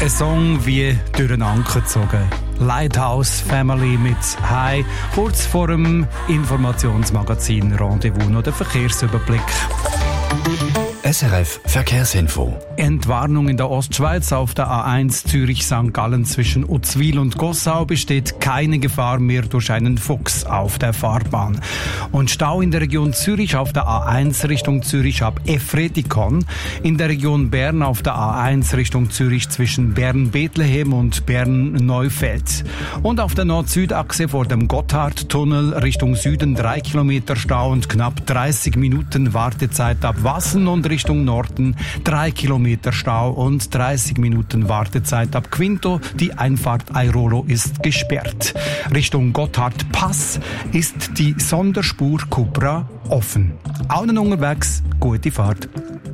Ein Song wie durch den Anker gezogen. Lighthouse Family mit Hi. Kurz vor dem Informationsmagazin Rendezvous noch der Verkehrsüberblick. SRF Verkehrsinfo. Entwarnung in der Ostschweiz auf der A1 Zürich-St. Gallen zwischen Uzwil und Gossau besteht keine Gefahr mehr durch einen Fuchs auf der Fahrbahn. Und Stau in der Region Zürich auf der A1 Richtung Zürich ab Efretikon, in der Region Bern auf der A1 Richtung Zürich zwischen Bern-Bethlehem und Bern-Neufeld. Und auf der Nord-Süd-Achse vor dem Gotthardtunnel Richtung Süden 3 Kilometer Stau und knapp 30 Minuten Wartezeit ab Wassen und Richtung Norden 3 Kilometer Stau und 30 Minuten Wartezeit ab Quinto. Die Einfahrt Airolo ist gesperrt. Richtung Gotthard-Pass ist die Sonderspur Cupra offen. Allen unterwegs, gute Fahrt.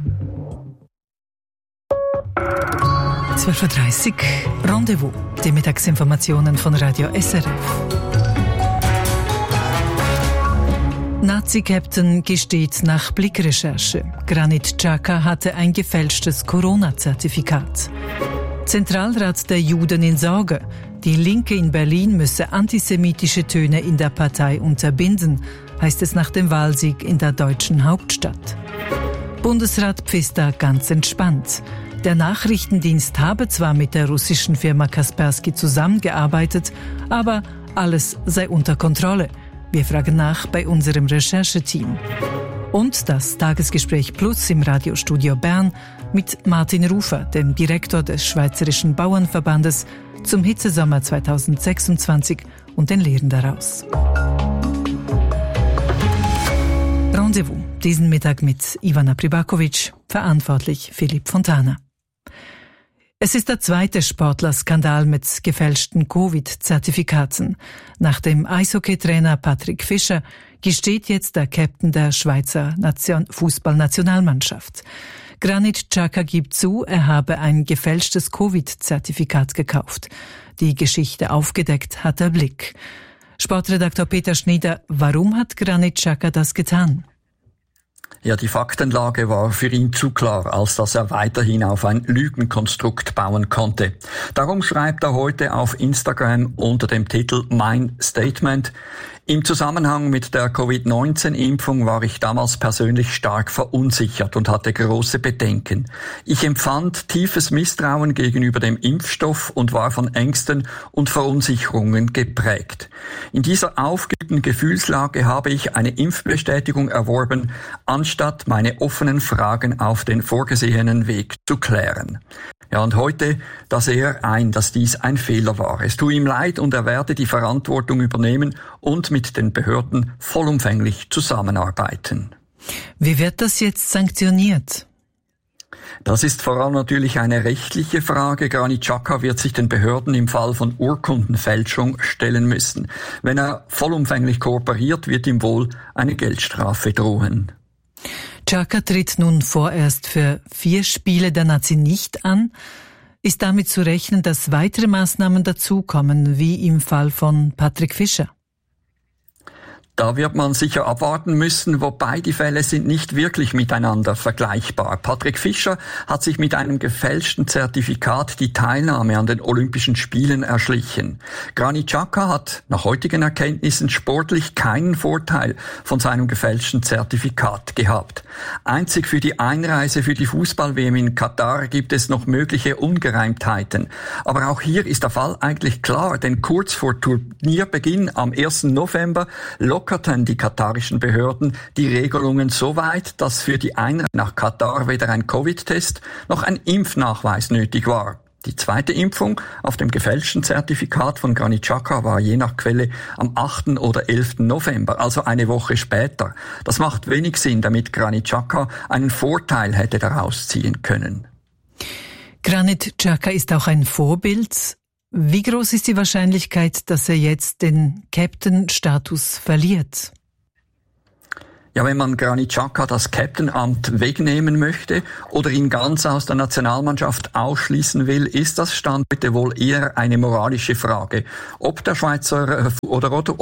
12.30 Uhr, Rendezvous, die Mittagsinformationen von Radio SRF. Nazi-Captain gesteht nach Blickrecherche. Granit Xhaka hatte ein gefälschtes Corona-Zertifikat. Zentralrat der Juden in Sorge. Die Linke in Berlin müsse antisemitische Töne in der Partei unterbinden, heißt es nach dem Wahlsieg in der deutschen Hauptstadt. Bundesrat Pfister ganz entspannt. Der Nachrichtendienst habe zwar mit der russischen Firma Kaspersky zusammengearbeitet, aber alles sei unter Kontrolle. Wir fragen nach bei unserem Rechercheteam. Und das Tagesgespräch Plus im Radiostudio Bern mit Martin Rufer, dem Direktor des Schweizerischen Bauernverbandes, zum Hitzesommer 2026 und den Lehren daraus. Rendezvous, diesen Mittag mit Ivana Pribakovic, verantwortlich Philipp Fontana. Es ist der zweite Sportlerskandal mit gefälschten Covid-Zertifikaten. Nach dem Eishockeytrainer Patrick Fischer gesteht jetzt der Captain der Schweizer Fußballnationalmannschaft. Granit Xhaka gibt zu, er habe ein gefälschtes Covid-Zertifikat gekauft. Die Geschichte aufgedeckt hat der Blick. Sportredakteur Peter Schnieder, warum hat Granit Xhaka das getan? Ja, die Faktenlage war für ihn zu klar, als dass er weiterhin auf ein Lügenkonstrukt bauen konnte. Darum schreibt er heute auf Instagram unter dem Titel Mein Statement: Im Zusammenhang mit der Covid-19-Impfung war ich damals persönlich stark verunsichert und hatte große Bedenken. Ich empfand tiefes Misstrauen gegenüber dem Impfstoff und war von Ängsten und Verunsicherungen geprägt. In dieser aufgewühlten Gefühlslage habe ich eine Impfbestätigung erworben, anstatt meine offenen Fragen auf den vorgesehenen Weg zu klären. Ja, und heute, da sehe er ein, dass dies ein Fehler war. Es tut ihm leid und er werde die Verantwortung übernehmen und mit den Behörden vollumfänglich zusammenarbeiten. Wie wird das jetzt sanktioniert? Das ist vor allem natürlich eine rechtliche Frage. Granit Xhaka wird sich den Behörden im Fall von Urkundenfälschung stellen müssen. Wenn er vollumfänglich kooperiert, wird ihm wohl eine Geldstrafe drohen. Xhaka tritt nun vorerst für 4 Spiele der Nazi nicht an. Ist damit zu rechnen, dass weitere Maßnahmen dazukommen, wie im Fall von Patrick Fischer? Da wird man sicher abwarten müssen, wobei die Fälle sind nicht wirklich miteinander vergleichbar. Patrick Fischer hat sich mit einem gefälschten Zertifikat die Teilnahme an den Olympischen Spielen erschlichen. Granit Xhaka hat nach heutigen Erkenntnissen sportlich keinen Vorteil von seinem gefälschten Zertifikat gehabt. Einzig für die Einreise für die Fußball-WM in Katar gibt es noch mögliche Ungereimtheiten. Aber auch hier ist der Fall eigentlich klar, denn kurz vor Turnierbeginn am 1. November lockerten die katarischen Behörden die Regelungen so weit, dass für die Einreise nach Katar weder ein Covid-Test noch ein Impfnachweis nötig war. Die zweite Impfung auf dem gefälschten Zertifikat von Granit Xhaka war je nach Quelle am 8. oder 11. November, also eine Woche später. Das macht wenig Sinn, damit Granit Xhaka einen Vorteil hätte daraus ziehen können. Granit Xhaka ist auch ein Vorbild. Wie groß ist die Wahrscheinlichkeit, dass er jetzt den Captain-Status verliert? Ja, wenn man Granit Xhaka das Captain-Amt wegnehmen möchte oder ihn ganz aus der Nationalmannschaft ausschließen will, ist das Stand heute wohl eher eine moralische Frage. Ob die Schweizer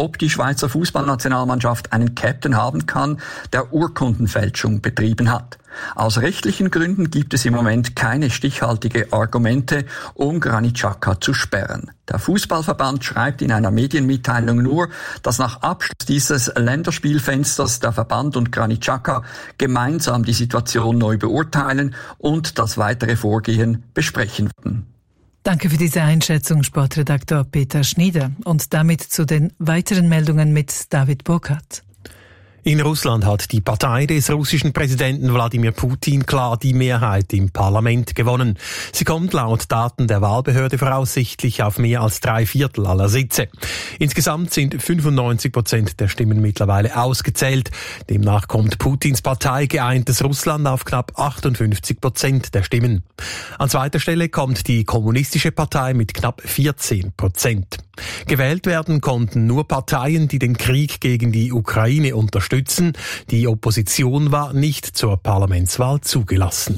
Fußballnationalmannschaft einen Captain haben kann, der Urkundenfälschung betrieben hat. Aus rechtlichen Gründen gibt es im Moment keine stichhaltigen Argumente, um Granit Xhaka zu sperren. Der Fußballverband schreibt in einer Medienmitteilung nur, dass nach Abschluss dieses Länderspielfensters der Verband und Granit Xhaka gemeinsam die Situation neu beurteilen und das weitere Vorgehen besprechen werden. Danke für diese Einschätzung, Sportredaktor Peter Schnieder. Und damit zu den weiteren Meldungen mit David Burkhardt. In Russland hat die Partei des russischen Präsidenten Wladimir Putin klar die Mehrheit im Parlament gewonnen. Sie kommt laut Daten der Wahlbehörde voraussichtlich auf mehr als 3/4 aller Sitze. Insgesamt sind 95% der Stimmen mittlerweile ausgezählt. Demnach kommt Putins Partei Geeintes Russland auf knapp 58% der Stimmen. An zweiter Stelle kommt die Kommunistische Partei mit knapp 14%. Gewählt werden konnten nur Parteien, die den Krieg gegen die Ukraine unterstützen. Die Opposition war nicht zur Parlamentswahl zugelassen.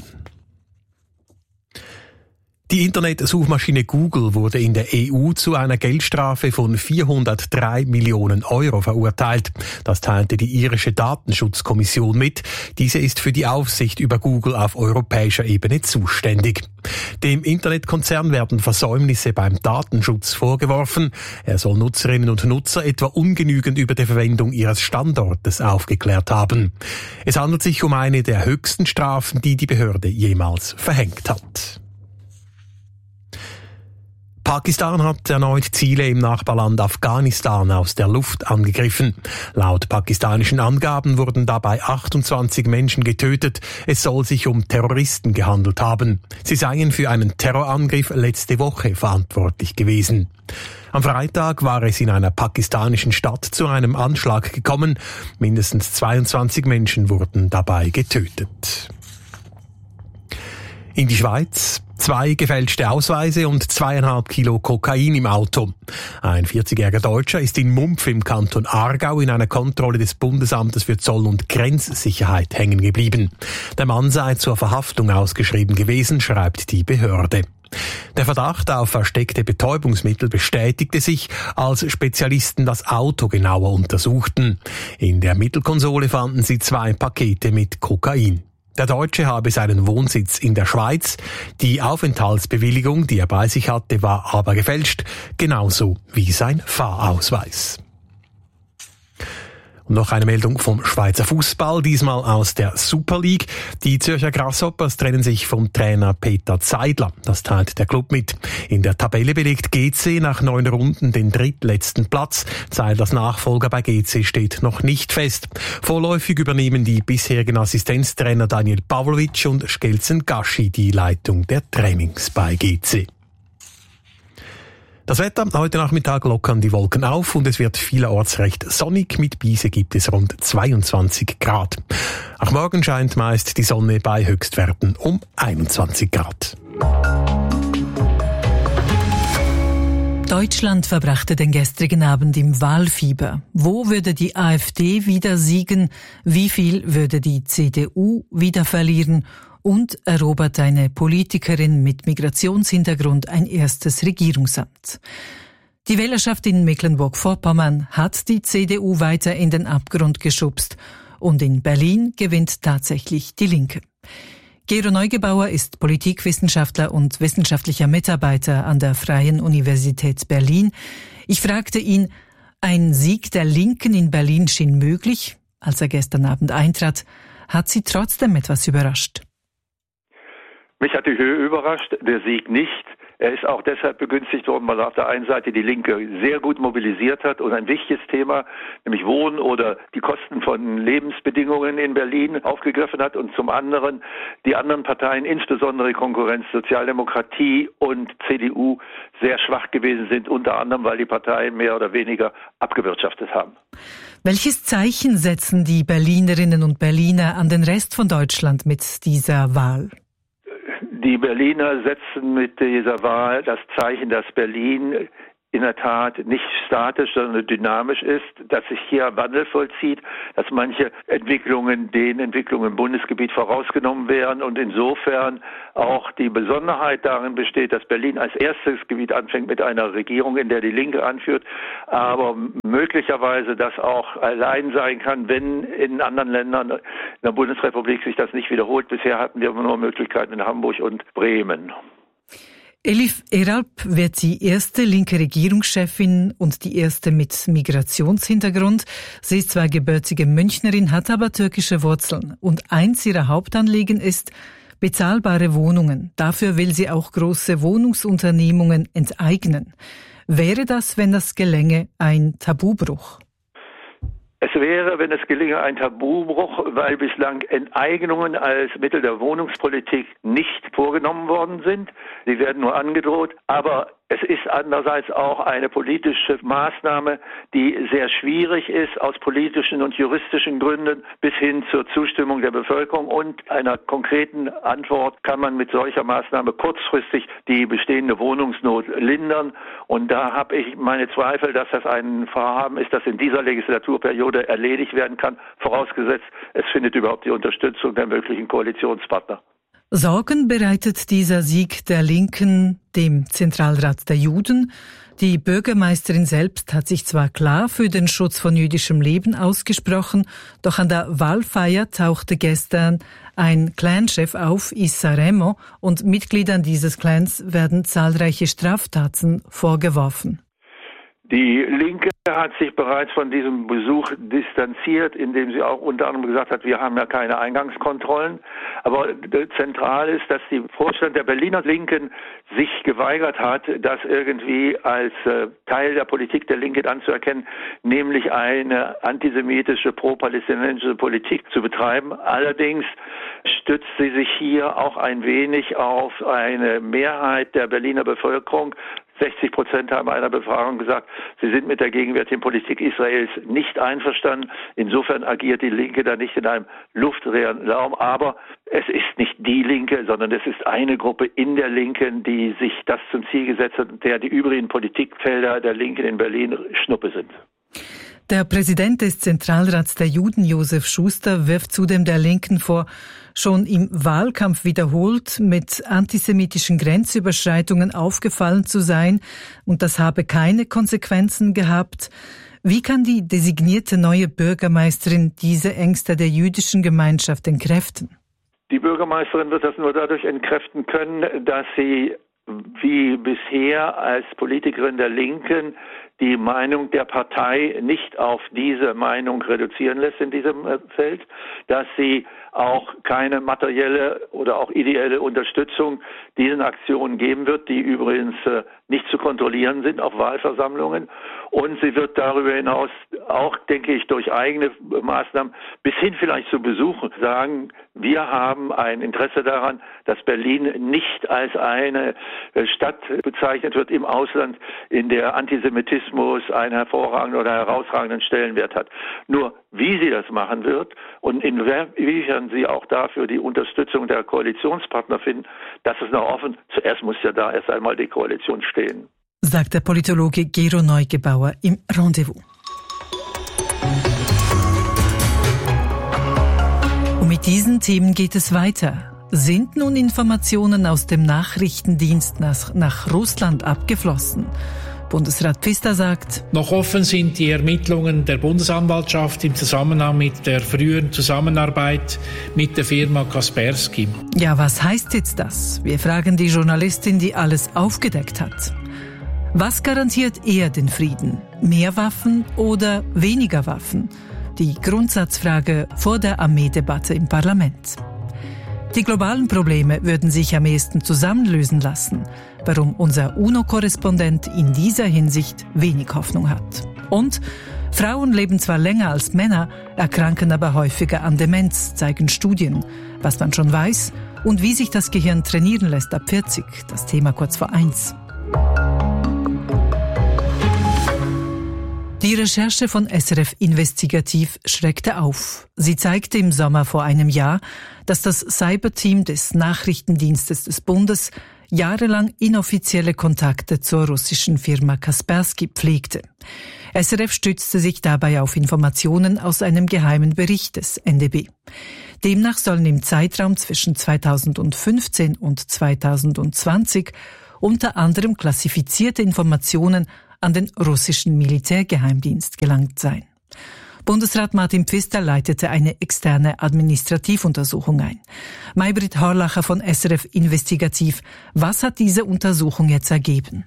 Die Internetsuchmaschine Google wurde in der EU zu einer Geldstrafe von 403 Millionen Euro verurteilt. Das teilte die irische Datenschutzkommission mit. Diese ist für die Aufsicht über Google auf europäischer Ebene zuständig. Dem Internetkonzern werden Versäumnisse beim Datenschutz vorgeworfen. Er soll Nutzerinnen und Nutzer etwa ungenügend über die Verwendung ihres Standortes aufgeklärt haben. Es handelt sich um eine der höchsten Strafen, die die Behörde jemals verhängt hat. Pakistan hat erneut Ziele im Nachbarland Afghanistan aus der Luft angegriffen. Laut pakistanischen Angaben wurden dabei 28 Menschen getötet. Es soll sich um Terroristen gehandelt haben. Sie seien für einen Terrorangriff letzte Woche verantwortlich gewesen. Am Freitag war es in einer pakistanischen Stadt zu einem Anschlag gekommen. Mindestens 22 Menschen wurden dabei getötet. In die Schweiz. 2 gefälschte Ausweise und 2,5 Kilo Kokain im Auto. Ein 40-jähriger Deutscher ist in Mumpf im Kanton Aargau in einer Kontrolle des Bundesamtes für Zoll- und Grenzsicherheit hängen geblieben. Der Mann sei zur Verhaftung ausgeschrieben gewesen, schreibt die Behörde. Der Verdacht auf versteckte Betäubungsmittel bestätigte sich, als Spezialisten das Auto genauer untersuchten. In der Mittelkonsole fanden sie 2 Pakete mit Kokain. Der Deutsche habe seinen Wohnsitz in der Schweiz. Die Aufenthaltsbewilligung, die er bei sich hatte, war aber gefälscht, genauso wie sein Fahrausweis. Und noch eine Meldung vom Schweizer Fußball, diesmal aus der Super League. Die Zürcher Grasshoppers trennen sich vom Trainer Peter Zeidler. Das teilt der Club mit. In der Tabelle belegt GC nach 9 Runden den drittletzten Platz. Zeidlers Nachfolger bei GC steht noch nicht fest. Vorläufig übernehmen die bisherigen Assistenztrainer Daniel Pavlovic und Skelzen Gaschi die Leitung der Trainings bei GC. Das Wetter, heute Nachmittag lockern die Wolken auf und es wird vielerorts recht sonnig. Mit Biese gibt es rund 22 Grad. Auch morgen scheint meist die Sonne bei Höchstwerten um 21 Grad. Deutschland verbrachte den gestrigen Abend im Wahlfieber. Wo würde die AfD wieder siegen? Wie viel würde die CDU wieder verlieren? Und erobert eine Politikerin mit Migrationshintergrund ein erstes Regierungsamt. Die Wählerschaft in Mecklenburg-Vorpommern hat die CDU weiter in den Abgrund geschubst und in Berlin gewinnt tatsächlich die Linke. Gero Neugebauer ist Politikwissenschaftler und wissenschaftlicher Mitarbeiter an der Freien Universität Berlin. Ich fragte ihn, ein Sieg der Linken in Berlin schien möglich. Als er gestern Abend eintrat, hat sie trotzdem etwas überrascht. Mich hat die Höhe überrascht, der Sieg nicht. Er ist auch deshalb begünstigt worden, weil auf der einen Seite die Linke sehr gut mobilisiert hat und ein wichtiges Thema, nämlich Wohnen oder die Kosten von Lebensbedingungen in Berlin aufgegriffen hat und zum anderen die anderen Parteien, insbesondere die Konkurrenz Sozialdemokratie und CDU, sehr schwach gewesen sind, unter anderem, weil die Parteien mehr oder weniger abgewirtschaftet haben. Welches Zeichen setzen die Berlinerinnen und Berliner an den Rest von Deutschland mit dieser Wahl? Die Berliner setzen mit dieser Wahl das Zeichen, dass Berlin in der Tat nicht statisch, sondern dynamisch ist, dass sich hier Wandel vollzieht, dass manche Entwicklungen den Entwicklungen im Bundesgebiet vorausgenommen werden und insofern auch die Besonderheit darin besteht, dass Berlin als erstes Gebiet anfängt mit einer Regierung, in der die Linke anführt, aber möglicherweise das auch allein sein kann, wenn in anderen Ländern in der Bundesrepublik sich das nicht wiederholt. Bisher hatten wir nur Möglichkeiten in Hamburg und Bremen. Elif Eralp wird die erste linke Regierungschefin und die erste mit Migrationshintergrund. Sie ist zwar gebürtige Münchnerin, hat aber türkische Wurzeln. Und eins ihrer Hauptanliegen ist bezahlbare Wohnungen. Dafür will sie auch große Wohnungsunternehmungen enteignen. Wäre das, wenn das gelänge, ein Tabubruch? Es wäre, wenn es gelinge, ein Tabubruch, weil bislang Enteignungen als Mittel der Wohnungspolitik nicht vorgenommen worden sind. Sie werden nur angedroht, aber es ist andererseits auch eine politische Maßnahme, die sehr schwierig ist, aus politischen und juristischen Gründen bis hin zur Zustimmung der Bevölkerung. Und einer konkreten Antwort kann man mit solcher Maßnahme kurzfristig die bestehende Wohnungsnot lindern. Und da habe ich meine Zweifel, dass das ein Vorhaben ist, das in dieser Legislaturperiode erledigt werden kann, vorausgesetzt, es findet überhaupt die Unterstützung der möglichen Koalitionspartner. Sorgen bereitet dieser Sieg der Linken dem Zentralrat der Juden. Die Bürgermeisterin selbst hat sich zwar klar für den Schutz von jüdischem Leben ausgesprochen, doch an der Wahlfeier tauchte gestern ein Clanchef auf, Issa Remo, und Mitgliedern dieses Clans werden zahlreiche Straftaten vorgeworfen. Die Linke hat sich bereits von diesem Besuch distanziert, indem sie auch unter anderem gesagt hat, wir haben ja keine Eingangskontrollen. Aber zentral ist, dass der Vorstand der Berliner Linken sich geweigert hat, das irgendwie als Teil der Politik der Linken anzuerkennen, nämlich eine antisemitische, pro-palästinensische Politik zu betreiben. Allerdings stützt sie sich hier auch ein wenig auf eine Mehrheit der Berliner Bevölkerung. 60% haben einer Befragung gesagt, sie sind mit der gegenwärtigen Politik Israels nicht einverstanden. Insofern agiert die Linke da nicht in einem luftleeren Raum. Aber es ist nicht die Linke, sondern es ist eine Gruppe in der Linken, die sich das zum Ziel gesetzt hat, der die übrigen Politikfelder der Linken in Berlin Schnuppe sind. Der Präsident des Zentralrats der Juden, Josef Schuster, wirft zudem der Linken vor, schon im Wahlkampf wiederholt mit antisemitischen Grenzüberschreitungen aufgefallen zu sein, und das habe keine Konsequenzen gehabt. Wie kann die designierte neue Bürgermeisterin diese Ängste der jüdischen Gemeinschaft entkräften? Die Bürgermeisterin wird das nur dadurch entkräften können, dass sie wie bisher als Politikerin der Linken die Meinung der Partei nicht auf diese Meinung reduzieren lässt in diesem Feld, dass sie auch keine materielle oder auch ideelle Unterstützung diesen Aktionen geben wird, die übrigens nicht zu kontrollieren sind auf Wahlversammlungen. Und sie wird darüber hinaus auch, denke ich, durch eigene Maßnahmen bis hin vielleicht zu Besuchen sagen, wir haben ein Interesse daran, dass Berlin nicht als eine Stadt bezeichnet wird im Ausland, in der Antisemitismus einen hervorragenden oder herausragenden Stellenwert hat. Nur wie sie das machen wird und inwiefern sie auch dafür die Unterstützung der Koalitionspartner finden, das ist noch offen. Zuerst muss ja da erst einmal die Koalition stehen. Sagt der Politologe Gero Neugebauer im Rendezvous. Und mit diesen Themen geht es weiter. Sind nun Informationen aus dem Nachrichtendienst nach Russland abgeflossen? Bundesrat Pfister sagt, noch offen sind die Ermittlungen der Bundesanwaltschaft im Zusammenhang mit der früheren Zusammenarbeit mit der Firma Kaspersky. Ja, was heißt jetzt das? Wir fragen die Journalistin, die alles aufgedeckt hat. Was garantiert eher den Frieden? Mehr Waffen oder weniger Waffen? Die Grundsatzfrage vor der Armeedebatte im Parlament. Die globalen Probleme würden sich am ehesten zusammenlösen lassen, warum unser UNO-Korrespondent in dieser Hinsicht wenig Hoffnung hat. Und Frauen leben zwar länger als Männer, erkranken aber häufiger an Demenz, zeigen Studien. Was man schon weiß und wie sich das Gehirn trainieren lässt ab 40, das Thema kurz vor 1. Die Recherche von SRF Investigativ schreckte auf. Sie zeigte im Sommer vor einem Jahr, dass das Cyberteam des Nachrichtendienstes des Bundes jahrelang inoffizielle Kontakte zur russischen Firma Kaspersky pflegte. SRF stützte sich dabei auf Informationen aus einem geheimen Bericht des NDB. Demnach sollen im Zeitraum zwischen 2015 und 2020 unter anderem klassifizierte Informationen an den russischen Militärgeheimdienst gelangt sein. Bundesrat Martin Pfister leitete eine externe Administrativuntersuchung ein. Maybrit Horlacher von SRF Investigativ. Was hat diese Untersuchung jetzt ergeben?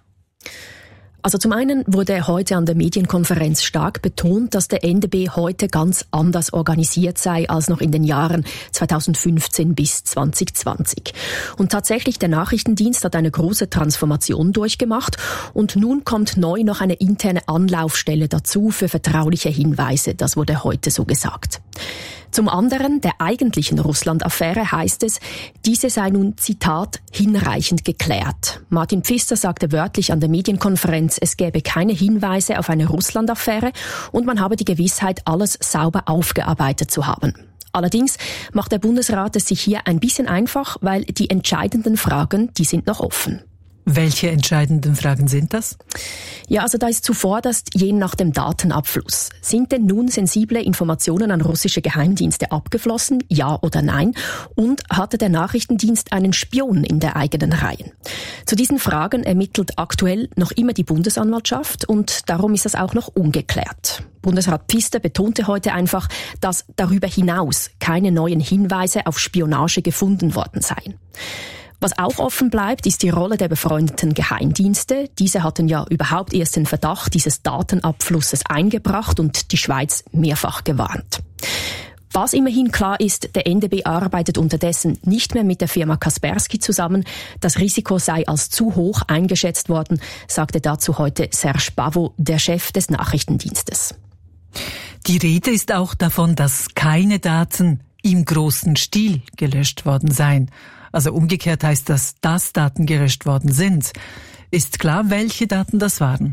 Also zum einen wurde heute an der Medienkonferenz stark betont, dass der NDB heute ganz anders organisiert sei als noch in den Jahren 2015 bis 2020. Und tatsächlich, der Nachrichtendienst hat eine große Transformation durchgemacht und nun kommt neu noch eine interne Anlaufstelle dazu für vertrauliche Hinweise. Das wurde heute so gesagt. Zum anderen, der eigentlichen Russland-Affäre heißt es, diese sei nun, Zitat, hinreichend geklärt. Martin Pfister sagte wörtlich an der Medienkonferenz, es gäbe keine Hinweise auf eine Russland-Affäre und man habe die Gewissheit, alles sauber aufgearbeitet zu haben. Allerdings macht der Bundesrat es sich hier ein bisschen einfach, weil die entscheidenden Fragen, die sind noch offen. Welche entscheidenden Fragen sind das? Ja, also da ist zuvorderst je nach dem Datenabfluss. Sind denn nun sensible Informationen an russische Geheimdienste abgeflossen? Ja oder nein? Und hatte der Nachrichtendienst einen Spion in der eigenen Reihen? Zu diesen Fragen ermittelt aktuell noch immer die Bundesanwaltschaft und darum ist das auch noch ungeklärt. Bundesrat Pfister betonte heute einfach, dass darüber hinaus keine neuen Hinweise auf Spionage gefunden worden seien. Was auch offen bleibt, ist die Rolle der befreundeten Geheimdienste. Diese hatten ja überhaupt erst den Verdacht dieses Datenabflusses eingebracht und die Schweiz mehrfach gewarnt. Was immerhin klar ist, der NDB arbeitet unterdessen nicht mehr mit der Firma Kaspersky zusammen. Das Risiko sei als zu hoch eingeschätzt worden, sagte dazu heute Serge Pavot, der Chef des Nachrichtendienstes. Die Rede ist auch davon, dass keine Daten im großen Stil gelöscht worden seien. Also umgekehrt heißt das, dass Daten gelöscht worden sind. Ist klar, welche Daten das waren?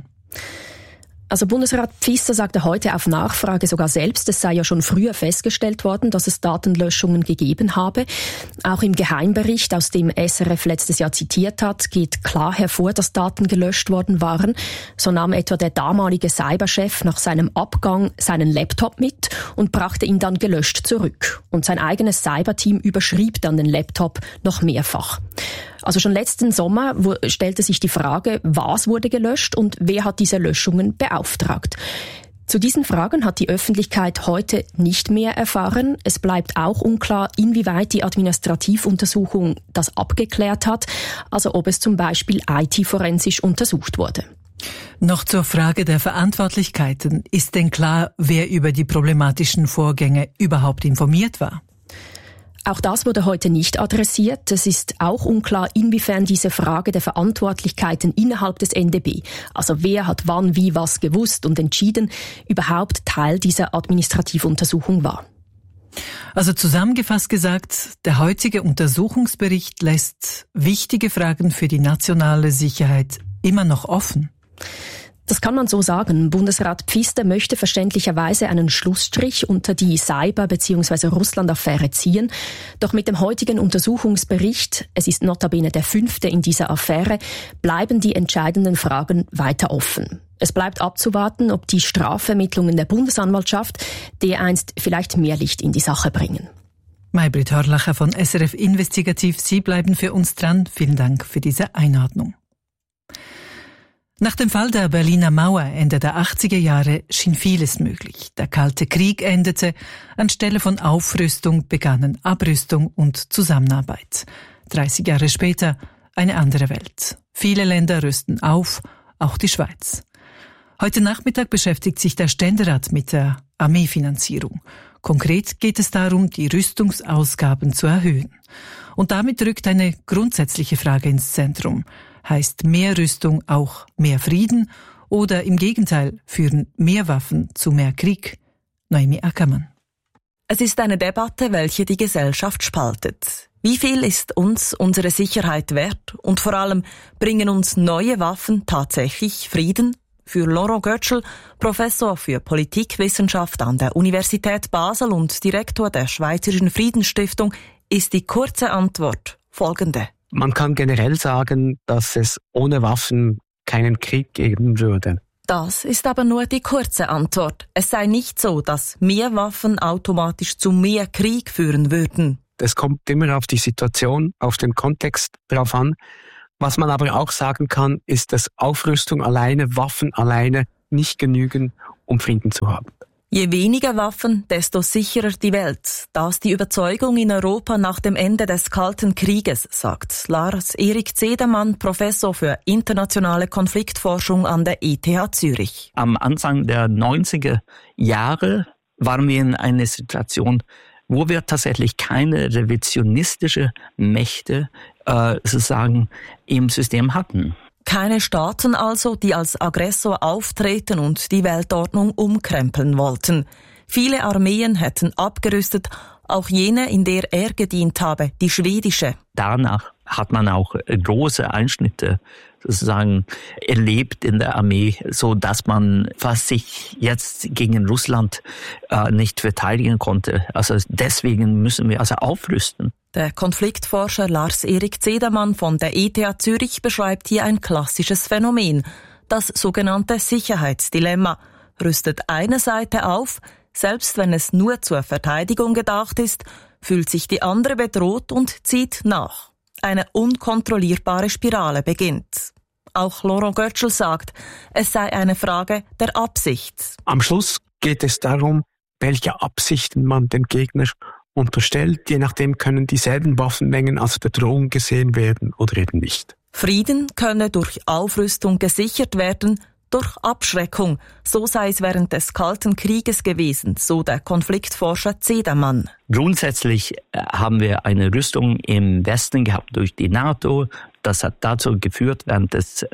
Also Bundesrat Pfister sagte heute auf Nachfrage sogar selbst, es sei ja schon früher festgestellt worden, dass es Datenlöschungen gegeben habe. Auch im Geheimbericht, aus dem SRF letztes Jahr zitiert hat, geht klar hervor, dass Daten gelöscht worden waren. So nahm etwa der damalige Cyberchef nach seinem Abgang seinen Laptop mit und brachte ihn dann gelöscht zurück. Und sein eigenes Cyberteam überschrieb dann den Laptop noch mehrfach. Also schon letzten Sommer stellte sich die Frage, was wurde gelöscht und wer hat diese Löschungen beauftragt. Zu diesen Fragen hat die Öffentlichkeit heute nicht mehr erfahren. Es bleibt auch unklar, inwieweit die Administrativuntersuchung das abgeklärt hat, also ob es zum Beispiel IT-forensisch untersucht wurde. Noch zur Frage der Verantwortlichkeiten. Ist denn klar, wer über die problematischen Vorgänge überhaupt informiert war? Auch das wurde heute nicht adressiert. Es ist auch unklar, inwiefern diese Frage der Verantwortlichkeiten innerhalb des NDB, also wer hat wann wie was gewusst und entschieden, überhaupt Teil dieser Administrativuntersuchung war. Also zusammengefasst gesagt, der heutige Untersuchungsbericht lässt wichtige Fragen für die nationale Sicherheit immer noch offen. Das kann man so sagen. Bundesrat Pfister möchte verständlicherweise einen Schlussstrich unter die Cyber- bzw. Russland-Affäre ziehen. Doch mit dem heutigen Untersuchungsbericht, es ist notabene der 5. in dieser Affäre, bleiben die entscheidenden Fragen weiter offen. Es bleibt abzuwarten, ob die Strafvermittlungen der Bundesanwaltschaft dereinst vielleicht mehr Licht in die Sache bringen. Maybrit Horlacher von SRF Investigativ, Sie bleiben für uns dran. Vielen Dank für diese Einordnung. Nach dem Fall der Berliner Mauer Ende der 80er Jahre schien vieles möglich. Der Kalte Krieg endete, anstelle von Aufrüstung begannen Abrüstung und Zusammenarbeit. 30 Jahre später eine andere Welt. Viele Länder rüsten auf, auch die Schweiz. Heute Nachmittag beschäftigt sich der Ständerat mit der Armeefinanzierung. Konkret geht es darum, die Rüstungsausgaben zu erhöhen. Und damit rückt eine grundsätzliche Frage ins Zentrum. Heißt mehr Rüstung auch mehr Frieden oder im Gegenteil führen mehr Waffen zu mehr Krieg? Noemi Ackermann. Es ist eine Debatte, welche die Gesellschaft spaltet. Wie viel ist uns unsere Sicherheit wert und vor allem bringen uns neue Waffen tatsächlich Frieden? Für Laurent Götschel, Professor für Politikwissenschaft an der Universität Basel und Direktor der Schweizerischen Friedensstiftung, ist die kurze Antwort folgende. Man kann generell sagen, dass es ohne Waffen keinen Krieg geben würde. Das ist aber nur die kurze Antwort. Es sei nicht so, dass mehr Waffen automatisch zu mehr Krieg führen würden. Es kommt immer auf die Situation, auf den Kontext drauf an. Was man aber auch sagen kann, ist, dass Aufrüstung alleine, Waffen alleine nicht genügen, um Frieden zu haben. Je weniger Waffen, desto sicherer die Welt. Das ist die Überzeugung in Europa nach dem Ende des Kalten Krieges, sagt Lars-Erik Zedermann, Professor für internationale Konfliktforschung an der ETH Zürich. Am Anfang der 90er Jahre waren wir in einer Situation, wo wir tatsächlich keine revisionistische Mächte sozusagen im System hatten. Keine Staaten also, die als Aggressor auftreten und die Weltordnung umkrempeln wollten. Viele Armeen hätten abgerüstet, auch jene, in der er gedient habe, die schwedische. Danach hat man auch große Einschnitte sozusagen erlebt in der Armee, so dass man fast sich jetzt gegen Russland nicht verteidigen konnte. Also deswegen müssen wir also aufrüsten. Der Konfliktforscher Lars-Erik Zedermann von der ETH Zürich beschreibt hier ein klassisches Phänomen, das sogenannte Sicherheitsdilemma. Rüstet eine Seite auf, selbst wenn es nur zur Verteidigung gedacht ist, fühlt sich die andere bedroht und zieht nach. Eine unkontrollierbare Spirale beginnt. Auch Laurent Götschel sagt, es sei eine Frage der Absicht. Am Schluss geht es darum, welche Absichten man dem Gegner unterstellt. Je nachdem können dieselben Waffenmengen als Bedrohung gesehen werden oder eben nicht. Frieden könne durch Aufrüstung gesichert werden, durch Abschreckung. So sei es während des Kalten Krieges gewesen, so der Konfliktforscher Zedermann. Grundsätzlich haben wir eine Rüstung im Westen gehabt durch die NATO. Das hat dazu geführt während des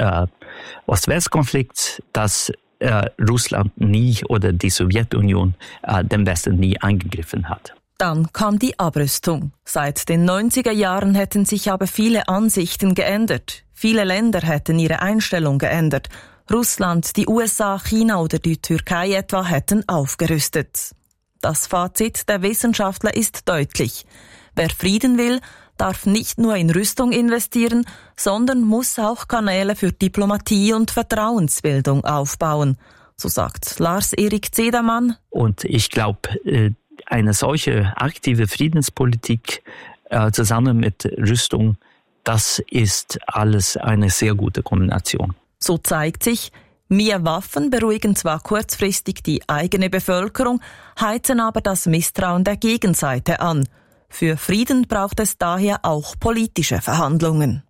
Ost-West-Konflikts, dass Russland nie oder die Sowjetunion den Westen nie eingegriffen hat. Dann kam die Abrüstung. Seit den 90er Jahren hätten sich aber viele Ansichten geändert. Viele Länder hätten ihre Einstellung geändert. Russland, die USA, China oder die Türkei etwa hätten aufgerüstet. Das Fazit der Wissenschaftler ist deutlich. Wer Frieden will, darf nicht nur in Rüstung investieren, sondern muss auch Kanäle für Diplomatie und Vertrauensbildung aufbauen. So sagt Lars-Erik Zedermann. Und ich glaube, eine solche aktive Friedenspolitik zusammen mit Rüstung, das ist alles eine sehr gute Kombination. So zeigt sich, mehr Waffen beruhigen zwar kurzfristig die eigene Bevölkerung, heizen aber das Misstrauen der Gegenseite an. Für Frieden braucht es daher auch politische Verhandlungen.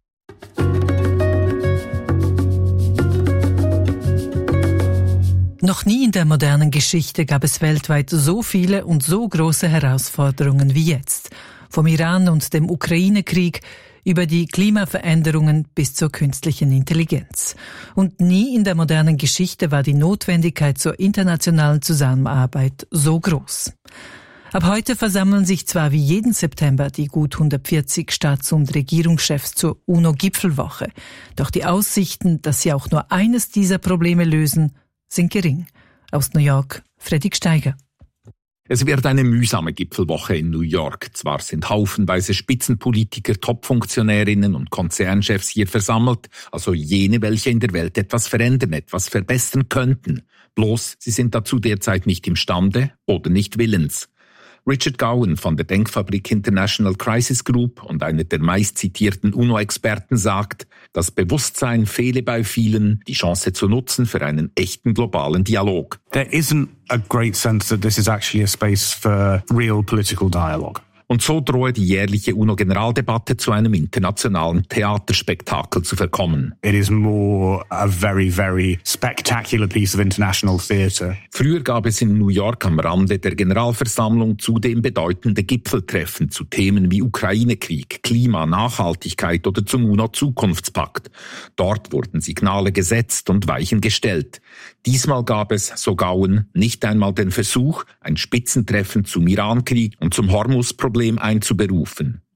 Noch nie in der modernen Geschichte gab es weltweit so viele und so große Herausforderungen wie jetzt. Vom Iran und dem Ukraine-Krieg über die Klimaveränderungen bis zur künstlichen Intelligenz. Und nie in der modernen Geschichte war die Notwendigkeit zur internationalen Zusammenarbeit so groß. Ab heute versammeln sich zwar wie jeden September die gut 140 Staats- und Regierungschefs zur UNO-Gipfelwoche, doch die Aussichten, dass sie auch nur eines dieser Probleme lösen, sind gering. Aus New York, Fredrik Steiger. Es wird eine mühsame Gipfelwoche in New York. Zwar sind haufenweise Spitzenpolitiker, Topfunktionärinnen und Konzernchefs hier versammelt, also jene, welche in der Welt etwas verändern, etwas verbessern könnten. Bloß, sie sind dazu derzeit nicht imstande oder nicht willens. Richard Gowan von der Denkfabrik International Crisis Group und einer der meistzitierten UNO-Experten sagt, das Bewusstsein fehle bei vielen, die Chance zu nutzen für einen echten globalen Dialog. There isn't a great sense that this is actually a space for real political dialogue. Und so drohe die jährliche UNO-Generaldebatte zu einem internationalen Theaterspektakel zu verkommen. It is more a very, very spectacular piece of international theatre. Früher gab es in New York am Rande der Generalversammlung zudem bedeutende Gipfeltreffen zu Themen wie Ukraine-Krieg, Klima, Nachhaltigkeit oder zum UNO-Zukunftspakt. Dort wurden Signale gesetzt und Weichen gestellt. Diesmal gab es, so Gowan, nicht einmal den Versuch, ein Spitzentreffen zum Iran-Krieg und zum Hormuz-Problem einzuberufen.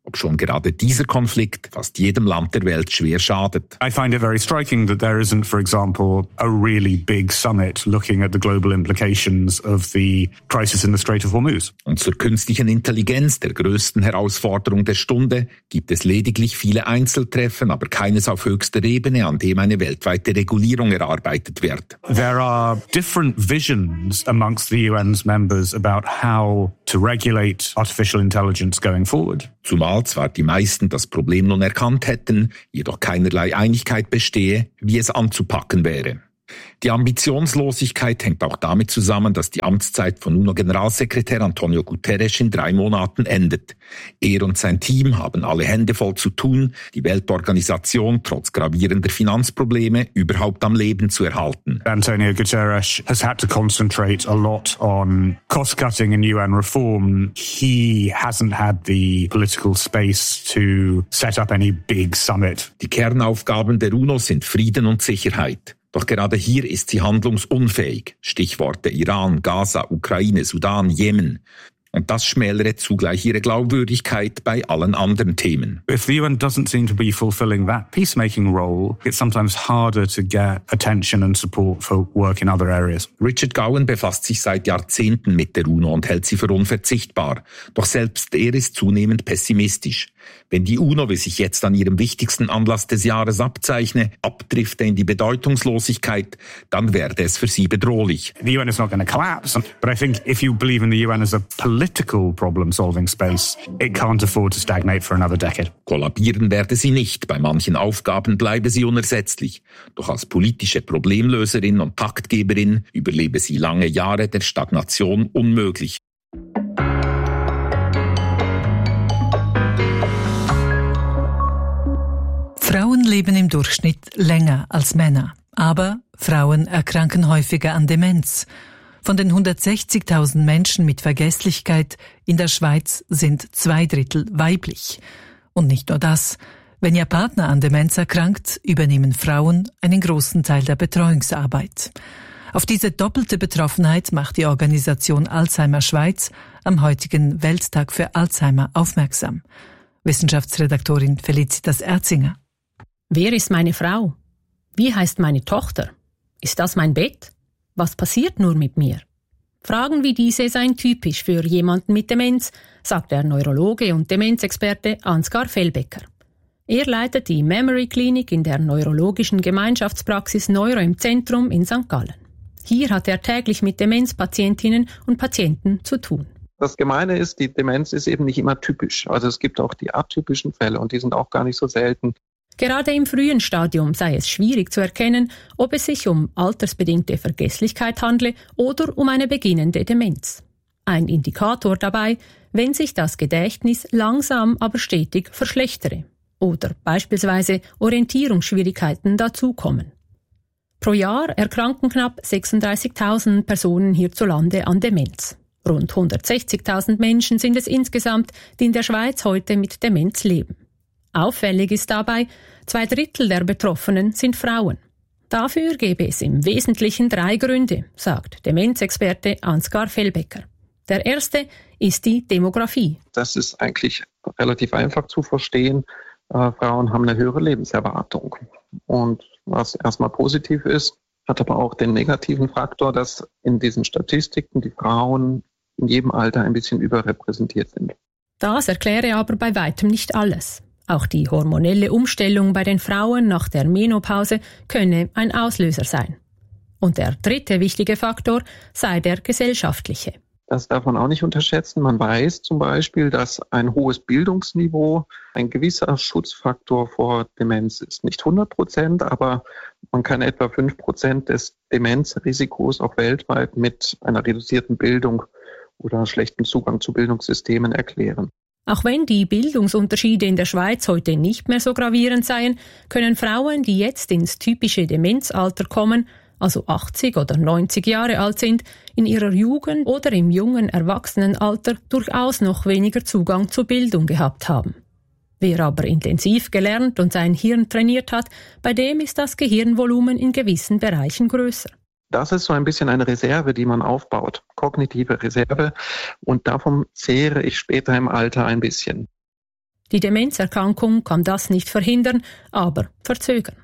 obschon gerade dieser Konflikt fast jedem Land der Welt schwer schadet. I find it very striking that there isn't, for example, a really big summit looking at the global implications of the crisis in the Strait of Hormuz. Und zur künstlichen Intelligenz, der größten Herausforderung der Stunde, gibt es lediglich viele Einzeltreffen, aber keines auf höchster Ebene, an dem eine weltweite Regulierung erarbeitet wird. There are different visions amongst the UN's members about how to regulate artificial intelligence going forward. Zumal zwar die meisten das Problem nun erkannt hätten, jedoch keinerlei Einigkeit bestehe, wie es anzupacken wäre. Die Ambitionslosigkeit hängt auch damit zusammen, dass die Amtszeit von UNO-Generalsekretär Antonio Guterres in 3 Monaten endet. Er und sein Team haben alle Hände voll zu tun, die Weltorganisation trotz gravierender Finanzprobleme überhaupt am Leben zu erhalten. Antonio Guterres has had to concentrate a lot on cost-cutting and UN reform. He hasn't had the political space to set up any big summit. Die Kernaufgaben der UNO sind Frieden und Sicherheit. Doch gerade hier ist sie handlungsunfähig. Stichworte Iran, Gaza, Ukraine, Sudan, Jemen. Und das schmälere zugleich ihre Glaubwürdigkeit bei allen anderen Themen. If the UN doesn't seem to be fulfilling that peacemaking role, it's sometimes harder to get attention and support for work in other areas. Richard Gowan befasst sich seit Jahrzehnten mit der UNO und hält sie für unverzichtbar. Doch selbst er ist zunehmend pessimistisch. Wenn die UNO, wie sich jetzt an ihrem wichtigsten Anlass des Jahres abzeichne, abdrifte in die Bedeutungslosigkeit, dann werde es für sie bedrohlich. The UN is not going to collapse, but I think if you believe in the UN as a political problem-solving space, it can't afford to stagnate for another decade. Kollabieren werde sie nicht, bei manchen Aufgaben bleibe sie unersetzlich. Doch als politische Problemlöserin und Taktgeberin überlebe sie lange Jahre der Stagnation unmöglich. Frauen leben im Durchschnitt länger als Männer, aber Frauen erkranken häufiger an Demenz. Von den 160.000 Menschen mit Vergesslichkeit in der Schweiz sind 2/3 weiblich. Und nicht nur das. Wenn ihr Partner an Demenz erkrankt, übernehmen Frauen einen großen Teil der Betreuungsarbeit. Auf diese doppelte Betroffenheit macht die Organisation Alzheimer Schweiz am heutigen Welttag für Alzheimer aufmerksam. Wissenschaftsredaktorin Felicitas Erzinger. Wer ist meine Frau? Wie heißt meine Tochter? Ist das mein Bett? Was passiert nur mit mir? Fragen wie diese seien typisch für jemanden mit Demenz, sagt der Neurologe und Demenzexperte Ansgar Fellbecker. Er leitet die Memory Clinic in der neurologischen Gemeinschaftspraxis Neuro im Zentrum in St. Gallen. Hier hat er täglich mit Demenzpatientinnen und Patienten zu tun. Das Gemeine ist, die Demenz ist eben nicht immer typisch. Also es gibt auch die atypischen Fälle und die sind auch gar nicht so selten. Gerade im frühen Stadium sei es schwierig zu erkennen, ob es sich um altersbedingte Vergesslichkeit handle oder um eine beginnende Demenz. Ein Indikator dabei, wenn sich das Gedächtnis langsam aber stetig verschlechtere oder beispielsweise Orientierungsschwierigkeiten dazukommen. Pro Jahr erkranken knapp 36.000 Personen hierzulande an Demenz. Rund 160.000 Menschen sind es insgesamt, die in der Schweiz heute mit Demenz leben. Auffällig ist dabei, 2/3 der Betroffenen sind Frauen. Dafür gäbe es im Wesentlichen 3 Gründe, sagt Demenzexperte Ansgar Fellbecker. Der erste ist die Demografie. Das ist eigentlich relativ einfach zu verstehen. Frauen haben eine höhere Lebenserwartung. Und was erstmal positiv ist, hat aber auch den negativen Faktor, dass in diesen Statistiken die Frauen in jedem Alter ein bisschen überrepräsentiert sind. Das erkläre aber bei weitem nicht alles. Auch die hormonelle Umstellung bei den Frauen nach der Menopause könne ein Auslöser sein. Und der dritte wichtige Faktor sei der gesellschaftliche. Das darf man auch nicht unterschätzen. Man weiß zum Beispiel, dass ein hohes Bildungsniveau ein gewisser Schutzfaktor vor Demenz ist. Nicht 100%, aber man kann etwa 5% des Demenzrisikos auch weltweit mit einer reduzierten Bildung oder schlechtem Zugang zu Bildungssystemen erklären. Auch wenn die Bildungsunterschiede in der Schweiz heute nicht mehr so gravierend seien, können Frauen, die jetzt ins typische Demenzalter kommen, also 80 oder 90 Jahre alt sind, in ihrer Jugend oder im jungen Erwachsenenalter durchaus noch weniger Zugang zur Bildung gehabt haben. Wer aber intensiv gelernt und sein Hirn trainiert hat, bei dem ist das Gehirnvolumen in gewissen Bereichen größer. Das ist so ein bisschen eine Reserve, die man aufbaut, kognitive Reserve, und davon zehre ich später im Alter ein bisschen. Die Demenzerkrankung kann das nicht verhindern, aber verzögern.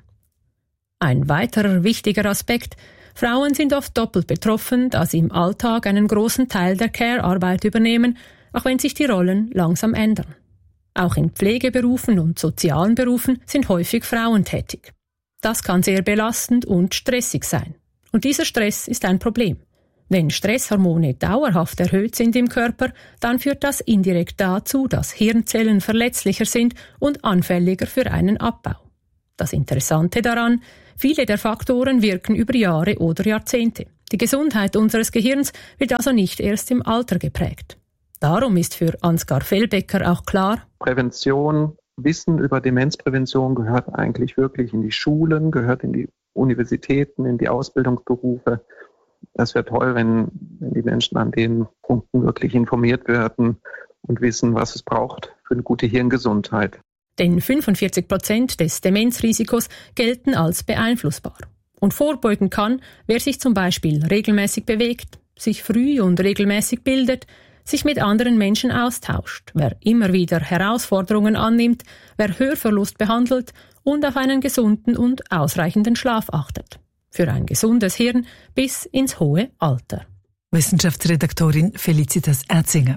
Ein weiterer wichtiger Aspekt: Frauen sind oft doppelt betroffen, da sie im Alltag einen großen Teil der Care-Arbeit übernehmen, auch wenn sich die Rollen langsam ändern. Auch in Pflegeberufen und sozialen Berufen sind häufig Frauen tätig. Das kann sehr belastend und stressig sein. Und dieser Stress ist ein Problem. Wenn Stresshormone dauerhaft erhöht sind im Körper, dann führt das indirekt dazu, dass Hirnzellen verletzlicher sind und anfälliger für einen Abbau. Das Interessante daran: viele der Faktoren wirken über Jahre oder Jahrzehnte. Die Gesundheit unseres Gehirns wird also nicht erst im Alter geprägt. Darum ist für Ansgar Fellbecker auch klar: Prävention, Wissen über Demenzprävention gehört eigentlich wirklich in die Schulen, gehört in die Universitäten, in die Ausbildungsberufe. Das wäre toll, wenn die Menschen an den Punkten wirklich informiert werden und wissen, was es braucht für eine gute Hirngesundheit. Denn 45% des Demenzrisikos gelten als beeinflussbar. Und vorbeugen kann, wer sich zum Beispiel regelmäßig bewegt, sich früh und regelmäßig bildet, sich mit anderen Menschen austauscht, wer immer wieder Herausforderungen annimmt, wer Hörverlust behandelt und auf einen gesunden und ausreichenden Schlaf achtet. Für ein gesundes Hirn bis ins hohe Alter. Wissenschaftsredaktorin Felicitas Erzinger.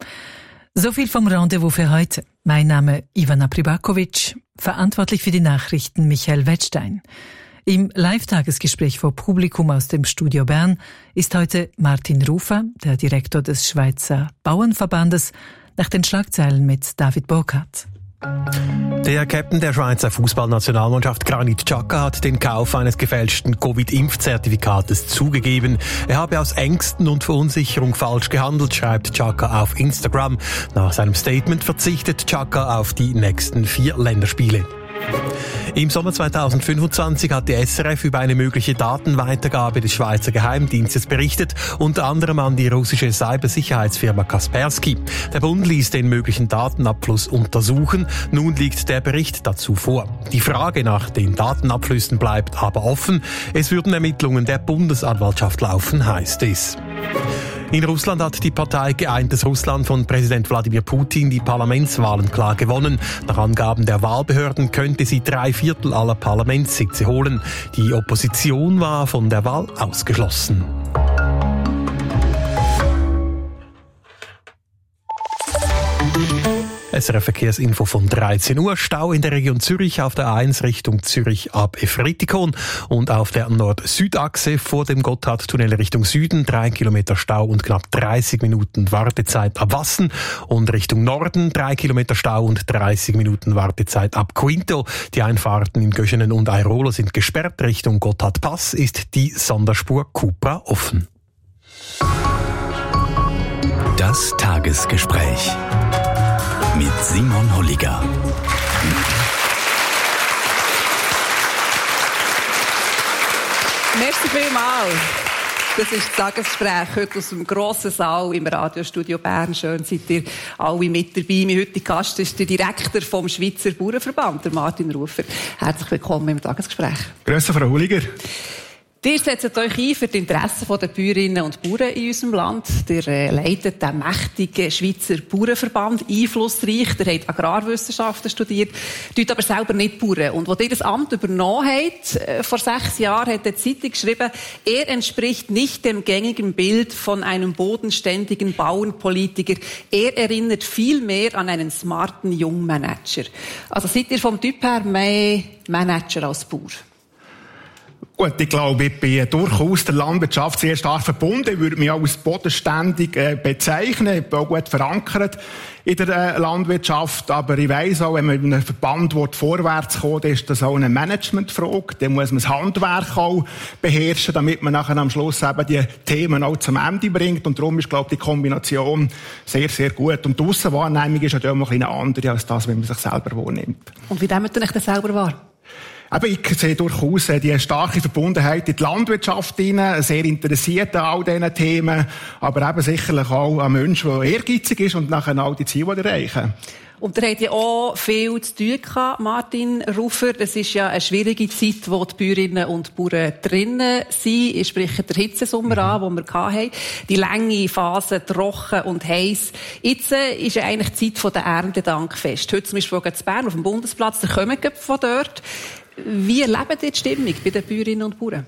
So viel vom Rendezvous für heute. Mein Name Ivana Pribakovic, verantwortlich für die Nachrichten Michael Wettstein. Im Live-Tagesgespräch vor Publikum aus dem Studio Bern ist heute Martin Rufer, der Direktor des Schweizer Bauernverbandes, nach den Schlagzeilen mit David Burkhardt. Der Captain der Schweizer Fußballnationalmannschaft Granit Xhaka hat den Kauf eines gefälschten Covid-Impfzertifikates zugegeben. Er habe aus Ängsten und Verunsicherung falsch gehandelt, schreibt Xhaka auf Instagram. Nach seinem Statement verzichtet Xhaka auf die nächsten 4 Länderspiele. Im Sommer 2025 hat die SRF über eine mögliche Datenweitergabe des Schweizer Geheimdienstes berichtet, unter anderem an die russische Cybersicherheitsfirma Kaspersky. Der Bund ließ den möglichen Datenabfluss untersuchen. Nun liegt der Bericht dazu vor. Die Frage nach den Datenabflüssen bleibt aber offen. Es würden Ermittlungen der Bundesanwaltschaft laufen, heißt es. In Russland hat die Partei Geeintes Russland von Präsident Wladimir Putin die Parlamentswahlen klar gewonnen. Nach Angaben der Wahlbehörden könnte sie 3/4 aller Parlamentssitze holen. Die Opposition war von der Wahl ausgeschlossen. SRF Verkehrsinfo von 13 Uhr. Stau in der Region Zürich auf der A1 Richtung Zürich ab Efretikon und auf der Nord-Süd-Achse vor dem Gotthardtunnel Richtung Süden 3 Kilometer Stau und knapp 30 Minuten Wartezeit ab Wassen und Richtung Norden 3 Kilometer Stau und 30 Minuten Wartezeit ab Quinto. Die Einfahrten in Göschenen und Airolo sind gesperrt. Richtung Gotthardpass ist die Sonderspur Cupra offen. Das Tagesgespräch mit Simon Holliger. Merci vielmals. Das ist das Tagesgespräch heute aus dem grossen Saal im Radiostudio Bern. Schön seid ihr alle mit dabei. Mein heutiger Gast ist der Direktor vom Schweizer Bauernverband, der Martin Rufer. Herzlich willkommen im Tagesgespräch. Grüße, Frau Holliger. Ihr setzt euch ein für die Interessen der Bäuerinnen und Bauern in unserem Land. Ihr leitet den mächtigen Schweizer Bauernverband, einflussreich. Ihr habt Agrarwissenschaften studiert, tut aber selber nicht Bauern. Und als ihr das Amt übernommen habt, vor 6 Jahren, hat die Zeitung geschrieben, er entspricht nicht dem gängigen Bild von einem bodenständigen Bauernpolitiker. Er erinnert viel mehr an einen smarten Jungmanager. Also seid ihr vom Typ her mehr Manager als Bauer? Gut, ich glaube, ich bin durchaus der Landwirtschaft sehr stark verbunden. Ich würde mich auch als bodenständig bezeichnen. Ich bin auch gut verankert in der Landwirtschaft. Aber ich weiss auch, wenn man in einem Verband vorwärts kommt, dann ist das auch eine Managementfrage. Dann muss man das Handwerk auch beherrschen, damit man nachher am Schluss eben die Themen auch zum Ende bringt. Und darum ist, glaube ich, die Kombination sehr, sehr gut. Und die Aussenwahrnehmung ist natürlich auch eine andere als das, wenn man sich selber wahrnimmt. Und wie nehmt ihr euch das selber wahr? Aber ich sehe durchaus die starke Verbundenheit in die Landschaft rein, sehr interessiert an all diesen Themen, aber eben sicherlich auch ein Mensch, der ehrgeizig ist und nachher all die Ziele erreichen. Und ihr habt ja auch viel zu tun gehabt, Martin Rufer. Das ist ja eine schwierige Zeit, wo die Bäuerinnen und Bauern drinnen sind. Ich spreche den Hitzesommer an, den wir hatten. Die lange Phase, trocken und heiß. Jetzt ist ja eigentlich die Zeit der Erntedankfest. Heute zum Beispiel in Bern auf dem Bundesplatz, da kommen wir von dort. Wie erlebt ihr die Stimmung bei den Bäuerinnen und Bauern?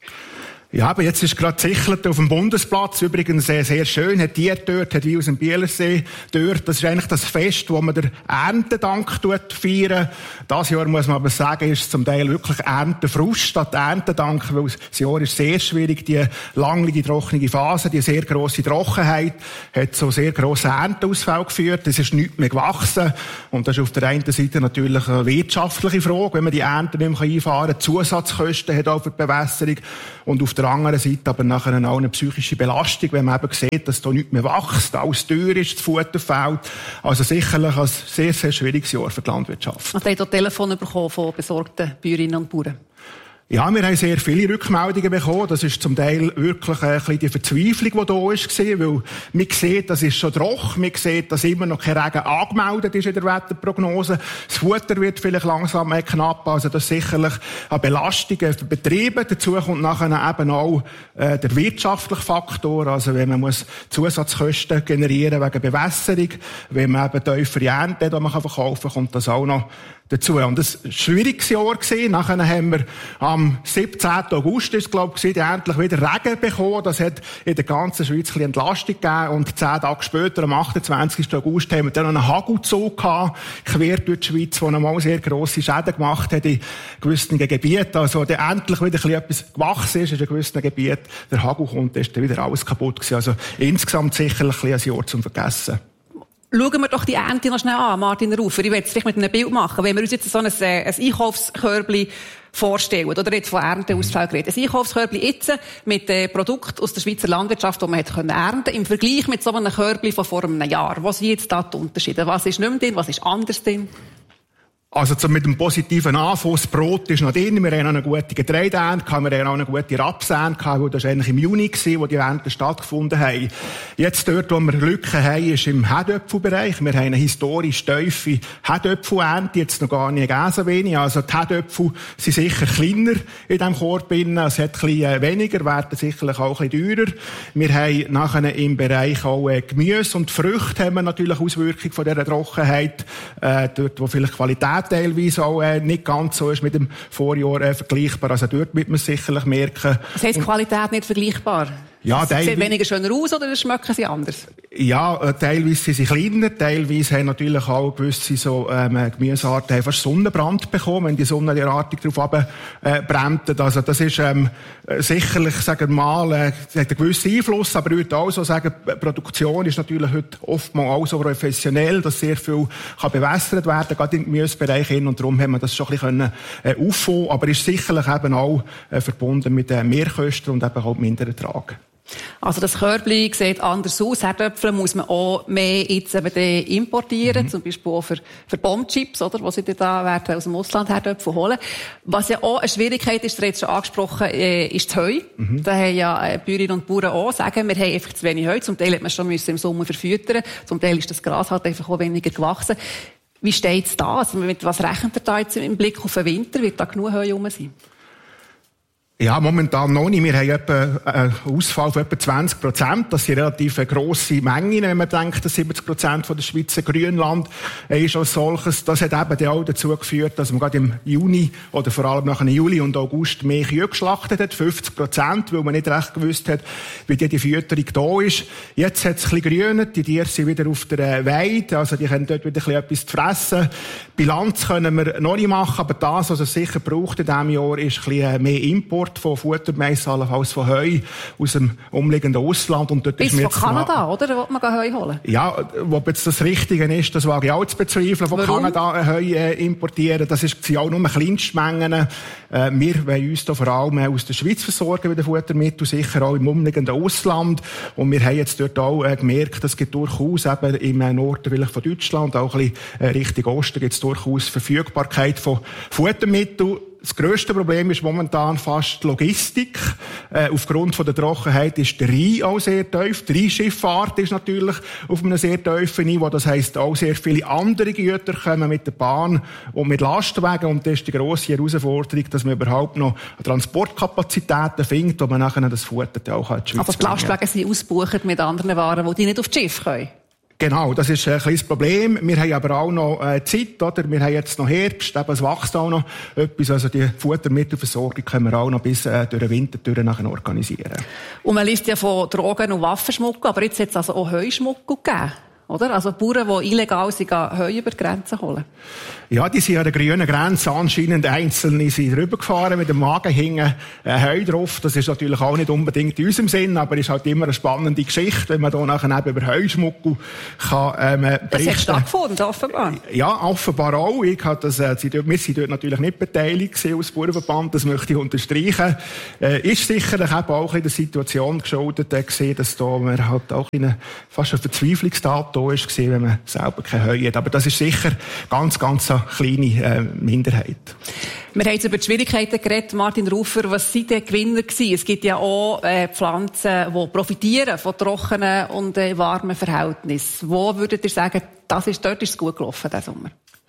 Ja, aber jetzt ist gerade Sichlet auf dem Bundesplatz. Übrigens sehr schön. Hat die dort, hat wie aus dem Bielersee dort. Das ist eigentlich das Fest, wo man den Erntedank feiern. Das Jahr muss man aber sagen, ist zum Teil wirklich Erntefrust statt Erntedank, weil das Jahr ist sehr schwierig. Die lange, trockene Phase, die sehr grosse Trockenheit hat so sehr grossen Ernteausfall geführt. Es ist nichts mehr gewachsen. Und das ist auf der einen Seite natürlich eine wirtschaftliche Frage, wenn man die Ernte nicht mehr einfahren kann. Zusatzkosten hat auch für die Bewässerung. Und auf der anderen Seite aber nachher auch eine psychische Belastung, wenn man eben sieht, dass da nichts mehr wächst, alles teuer ist, das Futter fehlt. Also sicherlich ein sehr, sehr schwieriges Jahr für die Landwirtschaft. Und ihr habt Telefone bekommen von besorgten Bäuerinnen und Bauern? Ja, wir haben sehr viele Rückmeldungen bekommen. Das ist zum Teil wirklich ein bisschen die Verzweiflung, die da war, weil man sieht, das ist schon trocken, man sieht, dass immer noch kein Regen angemeldet ist in der Wetterprognose. Das Futter wird vielleicht langsam knapp, also das ist sicherlich eine Belastung für Betriebe. Dazu kommt nachher eben auch der wirtschaftliche Faktor, also wenn man muss Zusatzkosten generieren wegen Bewässerung, wenn man eben tiefere Ernte die man verkaufen kann, kommt das auch noch dazu. Und das war ein schwieriges Jahr gewesen. Nachher haben wir am 17. August, endlich wieder Regen bekommen. Das hat in der ganzen Schweiz ein bisschen Entlastung gegeben. Und 10 Tage später, am 28. August, haben wir dann noch einen Hagelzug gehabt, quer durch die Schweiz, der nochmal sehr grosse Schäden gemacht hat in gewissen Gebieten. Also, der endlich wieder ein bisschen etwas gewachsen ist in gewissen Gebieten. Der Hagel kommt, ist dann wieder alles kaputt gewesen. Also, insgesamt sicherlich ein Jahr zum Vergessen. Schauen wir doch die Ernte noch schnell an, Martin Rufer. Ich will es vielleicht mit einem Bild machen. Wenn wir uns jetzt so ein Einkaufskörbchen vorstellen, oder jetzt von Ernteausfall geredet. Ein Einkaufskörbchen jetzt mit Produkten aus der Schweizer Landwirtschaft, die man ernten konnte, im Vergleich mit so einem Körbchen von vor einem Jahr. Was sind jetzt da die Unterschiede? Was ist nicht mehr drin? Was ist anders drin? Also mit dem positiven Anfang, das Brot ist noch drin, wir haben noch eine gute Getreideernte, wir haben auch eine gute Rapsernte, weil das war eigentlich im Juni, wo die Ernten stattgefunden haben. Jetzt dort, wo wir Lücken haben, ist im Herdöpfelbereich. Wir haben eine historisch tiefe Herdöpfelernte, jetzt noch gar nicht so wenig. Also die Herdöpfel sind sicher kleiner in diesem Korb. Es hat ein bisschen weniger, werden sicherlich auch ein bisschen teurer. Wir haben nachher im Bereich auch Gemüse und Früchte haben wir natürlich Auswirkungen von dieser Trockenheit, dort wo vielleicht Qualität teilweise auch nicht ganz so ist mit dem Vorjahr vergleichbar. Also dort wird man sicherlich merken. Das heisst, Qualität nicht vergleichbar? Ja, sieht weniger schöner aus oder schmecken sie anders? Ja, teilweise sind sie kleiner, teilweise haben natürlich auch gewisse so, Gemüsearten fast Sonnenbrand bekommen, wenn die Sonne derartig drauf brennt. Also das ist sicherlich, sagen wir mal, hat einen gewissen Einfluss, aber ich würde auch so sagen, die Produktion ist natürlich heute oftmals auch so professionell, dass sehr viel kann bewässert werden, gerade im Gemüsebereich hin, und darum haben wir das schon ein bisschen auffangen, aber ist sicherlich eben auch verbunden mit Mehrkosten und eben auch minderen Ertrag. Also das Körbchen sieht anders aus. Herdöpfel muss man auch mehr jetzt eben importieren, zum Beispiel auch für Bombchips, oder, wo sie da werden aus dem Ausland Herdöpfel holen. Was ja auch eine Schwierigkeit ist, der jetzt schon angesprochen, ist das Heu. Da haben ja Bäuerinnen und Bauern auch sagen, wir haben einfach zu wenig Heu. Zum Teil hat man schon im Sommer verfüttern. Zum Teil ist das Gras halt einfach auch weniger gewachsen. Wie steht's da? Also mit was rechnet ihr da jetzt im Blick auf den Winter? Wird da genug Heu rum sein? Ja, momentan noch nicht. Wir haben etwa einen Ausfall von etwa 20%. Das sind relativ grosse Mengen, wenn man denkt, dass 70% von der Schweizer Grünland ist als solches. Das hat eben auch dazu geführt, dass man gerade im Juni oder vor allem nach Juli und August mehr Kühe geschlachtet hat. 50%, weil man nicht recht gewusst hat, wie die Fütterung da ist. Jetzt hat es ein bisschen grünet. Die Tiere sind wieder auf der Weide. Also die können dort wieder ein bisschen etwas zu fressen. Bilanz können wir noch nicht machen, aber das, was es sicher braucht in diesem Jahr, ist ein bisschen mehr Import von Futtermais, allenfalls von Heu aus dem umliegenden Ausland. Und dort bis ist von Kanada, oder? Will man Heu holen? Ja, ob jetzt das Richtige ist, das wage ich auch zu bezweifeln, von Kanada Heu importieren. Das sind auch nur Kleinstmengen. Wir wollen uns da vor allem aus der Schweiz versorgen mit den Futtermitteln, sicher auch im umliegenden Ausland. Und wir haben jetzt dort auch gemerkt, es gibt durchaus eben im Norden vielleicht von Deutschland, auch ein bisschen Richtung Osten, gibt es durchaus Verfügbarkeit von Futtermitteln. Das grösste Problem ist momentan fast die Logistik. Aufgrund von der Trockenheit ist der Rhein auch sehr tief. Die Rheinschifffahrt ist natürlich auf einem sehr tiefen Niveau. Das heisst, auch sehr viele andere Güter kommen mit der Bahn und mit Lastwagen. Und das ist die grosse Herausforderung, dass man überhaupt noch Transportkapazitäten findet, wo man nachher das Futter auch in die Schweiz aber die Lastwagen sind ausgebucht mit anderen Waren, die nicht auf das Schiff können. Genau, das ist ein kleines Problem. Wir haben aber auch noch Zeit, oder? Wir haben jetzt noch Herbst, eben, es wächst auch noch etwas. Also die Futtermittelversorgung können wir auch noch bis durch den Winter durch nachher organisieren. Und man liest ja von Drogen- und Waffenschmuggel, aber jetzt hat es also auch Heuschmuggel gegeben. Oder? Also Bauern, die illegal sind, Heu über die Grenze holen. Ja, die sind an der grünen Grenze anscheinend einzelne sind rübergefahren mit dem Wagen hingen Heu drauf. Das ist natürlich auch nicht unbedingt in unserem Sinn, aber ist halt immer eine spannende Geschichte, wenn man da nachher eben über Heuschmuggel kann berichten. Das hat stattgefunden, offenbar. Ja, offenbar auch. Wir sind dort natürlich nicht beteiligt als Bauernverband, das möchte ich unterstreichen. Ist sicherlich eben auch in der Situation geschuldet, dass da man halt auch fast ein Verzweiflungstat da ist, wenn man selber kein Heu hat. Aber das ist sicher ganz eine kleine Minderheit. Wir haben jetzt über die Schwierigkeiten geredet, Martin Rufer. Was sind denn Gewinner gewesen? Es gibt ja auch Pflanzen, die profitieren von trockenen und warmen Verhältnissen. Wo würdet ihr sagen, dort ist es gut gelaufen, diesen Sommer?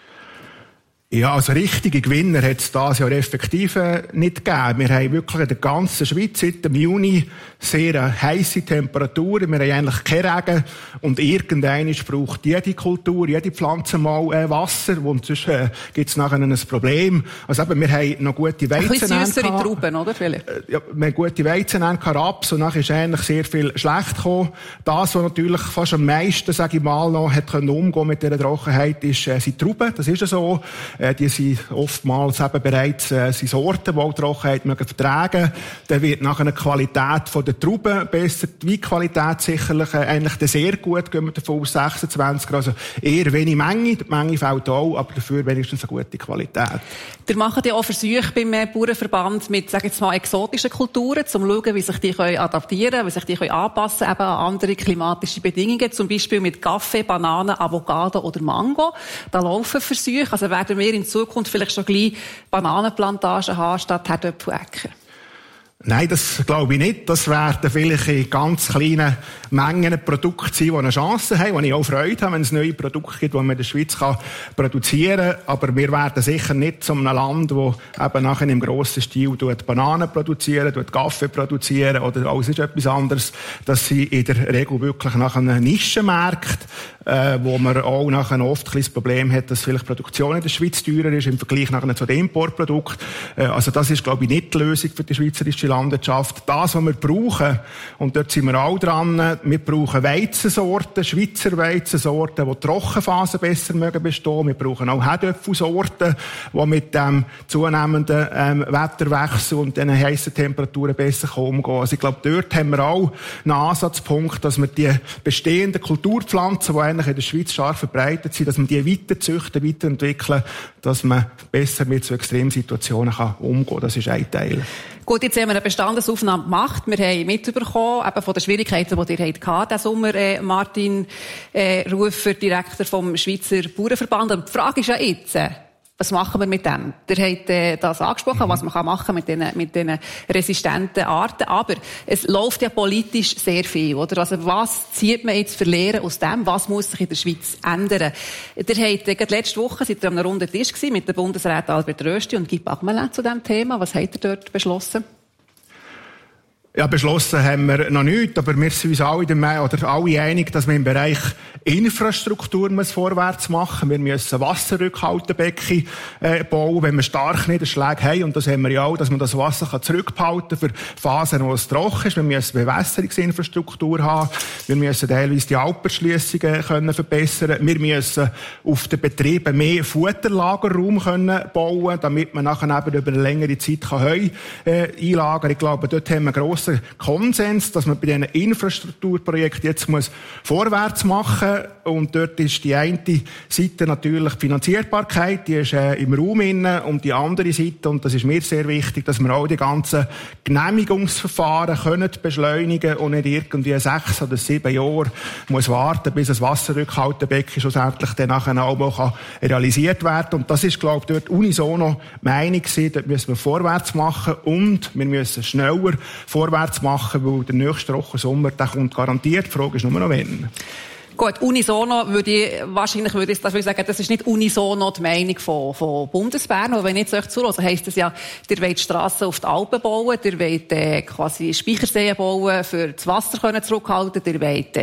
Ja, also richtige Gewinner hat es dieses Jahr effektiv nicht gegeben. Wir haben wirklich in der ganzen Schweiz seit dem Juni sehr heisse Temperaturen. Wir haben eigentlich keinen Regen. Und irgendwann braucht jede Kultur, jede Pflanze mal Wasser. Und sonst gibt es nachher ein Problem. Also eben, wir haben noch gute Weizen. Ein bisschen süssere Trauben, oder? Ja, wir haben gute Weizen, Raps. Und nachher ist eigentlich sehr viel schlecht gekommen. Das, was natürlich fast am meisten, sage ich mal, noch hat umgehen mit dieser Trockenheit, sind Trauben. Das ist ja so. Die sind oftmals eben bereits sind Sorten, die auch Trockenheit vertragen mögen. Dann wird nachher eine Qualität von der Trauben besser, die Weinqualität sicherlich eigentlich sehr gut, gehen wir davon aus 26, also eher wenig Menge. Die Menge fällt auch, aber dafür wenigstens eine gute Qualität. Ihr macht ja auch Versuche beim Bauernverband mit, sagen wir mal, exotischen Kulturen, um zu schauen, wie sich die adaptieren können, wie sich die anpassen können, eben an andere klimatische Bedingungen, zum Beispiel mit Kaffee, Bananen, Avocado oder Mango. Da laufen Versuche, also werden wir in Zukunft vielleicht schon gleich Bananenplantagen haben, statt Herdöpfeläcker? Nein, das glaube ich nicht. Das werden vielleicht in ganz kleinen Mengen Produkte sein, die eine Chance haben, wo ich auch Freude habe, wenn es neue Produkte gibt, die man in der Schweiz produzieren kann. Aber wir werden sicher nicht zu einem Land, das eben nachher im grossen Stil Bananen produzieren, Kaffee produzieren oder alles ist etwas anderes. Das sind in der Regel wirklich nach einem Nischenmarkt, wo man auch nachher oft ein das Problem hat, dass vielleicht die Produktion in der Schweiz teurer ist im Vergleich nachher zu den Importprodukten. Also das ist, glaube ich, nicht die Lösung für die schweizerische Landwirtschaft. Das, was wir brauchen, und dort sind wir auch dran, wir brauchen Weizensorten, Schweizer Weizensorten, die Trockenphasen besser mögen bestehen. Wir brauchen auch Herdöpfelsorten, die mit dem zunehmenden Wetterwechsel und den heissen Temperaturen besser umgehen. Also ich glaube, dort haben wir auch einen Ansatzpunkt, dass wir die bestehenden Kulturpflanzen, die eigentlich in der Schweiz scharf verbreitet sind, dass man die weiter züchten, weiterentwickeln, dass man besser mit so Extremsituationen umgehen kann. Das ist ein Teil. Gut, jetzt haben wir eine Bestandesaufnahme gemacht. Wir haben mitbekommen, eben von den Schwierigkeiten, die ihr hattet diesen Sommer, Martin Rufer, Direktor vom Schweizer Bauernverband. Und die Frage ist ja jetzt, was machen wir mit dem? Ihr habt das angesprochen, was man machen kann mit diesen resistenten Arten. Aber es läuft ja politisch sehr viel, oder? Also was zieht man jetzt für Lehren aus dem? Was muss sich in der Schweiz ändern? Ihr habt letzte Woche seid ihr an einem runden Tisch gewesen mit den Bundesräten Albert Rösti und Guy Parmelin zu diesem Thema. Was habt ihr dort beschlossen? Ja, beschlossen haben wir noch nichts, aber wir sind uns alle einig, dass wir im Bereich Infrastruktur vorwärts machen. Wir müssen Wasserrückhaltebecken bauen, wenn wir starke Niederschläge haben. Und das haben wir ja auch, dass man das Wasser zurückhalten kann für Phasen, wo es trocken ist. Wir müssen Bewässerungsinfrastruktur haben. Wir müssen teilweise die Alperschliessungen verbessern. Wir müssen auf den Betrieben mehr Futterlagerraum bauen, damit man nachher eben über eine längere Zeit Heu einlagern kann. Ich glaube, dort haben wir grosse grosser Konsens, dass man bei diesen Infrastrukturprojekten jetzt vorwärts machen muss. Und dort ist die eine Seite natürlich die Finanzierbarkeit, die ist im Raum inne, und die andere Seite, und das ist mir sehr wichtig, dass wir auch die ganzen Genehmigungsverfahren können beschleunigen und nicht irgendwie 6 oder 7 Jahre muss warten, bis ein Wasserrückhaltebecken schlussendlich dann nachher auch mal realisiert werden kann. Und das ist, glaube ich, dort unisono Meinung gewesen. Dort müssen wir vorwärts machen und wir müssen schneller vorwärts machen, weil der nächste Trockensommer, der kommt garantiert. Die Frage ist nur noch wann. Gut, unisono würde ich sagen, das ist nicht unisono die Meinung von Bundesbern. Aber wenn ich jetzt euch zuhöre, heisst das ja, ihr wollt Strassen auf die Alpen bauen, ihr wollt quasi Speicherseen bauen, für das Wasser zurückhalten, ihr wollt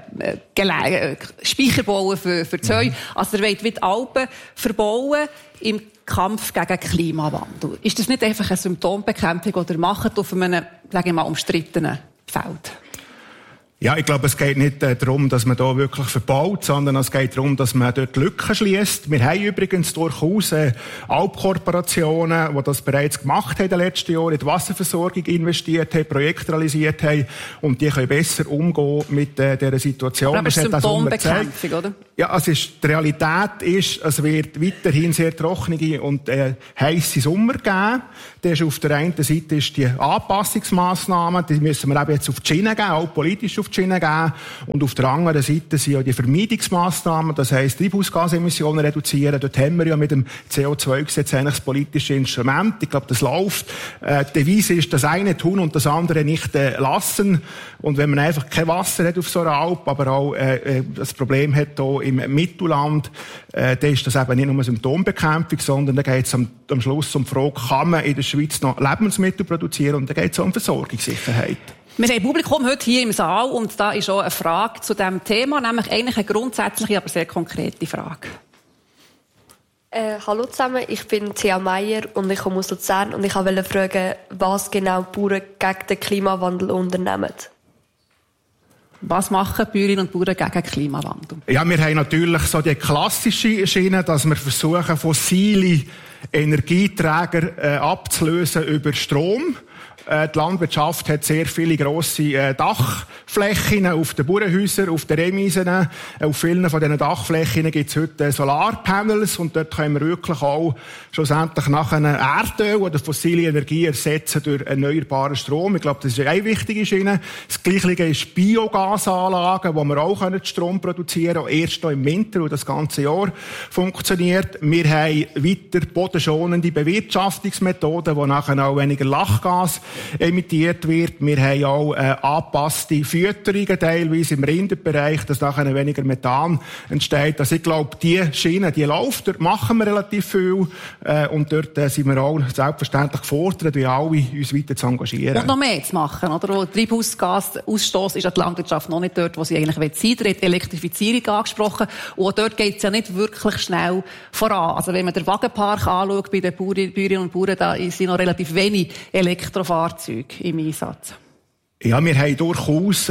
Speicher bauen für das Heu. Also ihr wollt wie die Alpen verbauen im Kampf gegen Klimawandel. Ist das nicht einfach eine Symptombekämpfung, die ihr macht auf einem, sage ich mal, umstrittenen Feld? Ja, ich glaube, es geht nicht darum, dass man da wirklich verbaut, sondern es geht darum, dass man dort Lücken schließt. Wir haben übrigens durchaus Alpkorporationen, die das bereits gemacht haben in den letzten Jahren, in die Wasserversorgung investiert haben, Projekte realisiert haben, und die können besser umgehen mit dieser Situation. Aber es ist Symptombekämpfung, oder? Ja, die Realität ist, es wird weiterhin sehr trockene und heisse Sommer geben. Das ist auf der einen Seite ist die Anpassungsmaßnahmen, die müssen wir eben jetzt auf die Schiene geben, auch politisch auf die Schiene geben. Und auf der anderen Seite sind ja die Vermeidungsmaßnahmen, das heisst Treibhausgasemissionen reduzieren. Dort haben wir ja mit dem CO2-Gesetz eigentlich das politische Instrument. Ich glaube, das läuft. Die Devise ist, das eine tun und das andere nicht lassen. Und wenn man einfach kein Wasser hat auf so einer Alp, aber auch das Problem hat hier im Mittelland, dann ist das eben nicht nur eine Symptombekämpfung, sondern da geht es am Schluss um die Frage, kann man in der Schweiz noch Lebensmittel produzieren, und da geht es um Versorgungssicherheit. Wir haben Publikum heute hier im Saal, und da ist auch eine Frage zu diesem Thema, nämlich eigentlich eine grundsätzliche, aber sehr konkrete Frage. Hallo zusammen, ich bin Thea Meier und ich komme aus Luzern, und ich wollte fragen, was genau die Bauern gegen den Klimawandel unternehmen. Was machen Bäuerinnen und Bauern gegen Klimawandel? Ja, wir haben natürlich so die klassische Schiene, dass wir versuchen, fossile Energieträger abzulösen über Strom. Die Landwirtschaft hat sehr viele grosse Dachflächen auf den Bauernhäusern, auf den Remisen. Auf vielen von diesen Dachflächen gibt es heute Solarpanels, und dort können wir wirklich auch schlussendlich nachher Erdöl oder fossile Energie ersetzen durch erneuerbaren Strom. Ich glaube, das ist eine wichtige Schiene. Das Gleiche ist Biogasanlagen, wo wir auch Strom produzieren können, erst noch im Winter, wo das ganze Jahr funktioniert. Wir haben weiter bodenschonende Bewirtschaftungsmethoden, wo nachher auch weniger Lachgas emittiert wird. Wir haben auch angepasste Fütterungen teilweise im Rinderbereich, dass nachher weniger Methan entsteht. Also ich glaube, die Schiene, die läuft, dort machen wir relativ viel, und dort sind wir auch selbstverständlich gefordert, wie alle uns weiter zu engagieren. Und noch mehr zu machen, oder? Wo Treibhausgasausstoß ist ja die Landwirtschaft noch nicht dort, wo sie eigentlich sein will. Der hat Elektrifizierung angesprochen, und dort geht es ja nicht wirklich schnell voran. Also wenn man den Wagenpark anschaut bei den Bäuerinnen und Bauern, da sind noch relativ wenig Elektrofahrzeuge im Einsatz. Ja, wir haben durchaus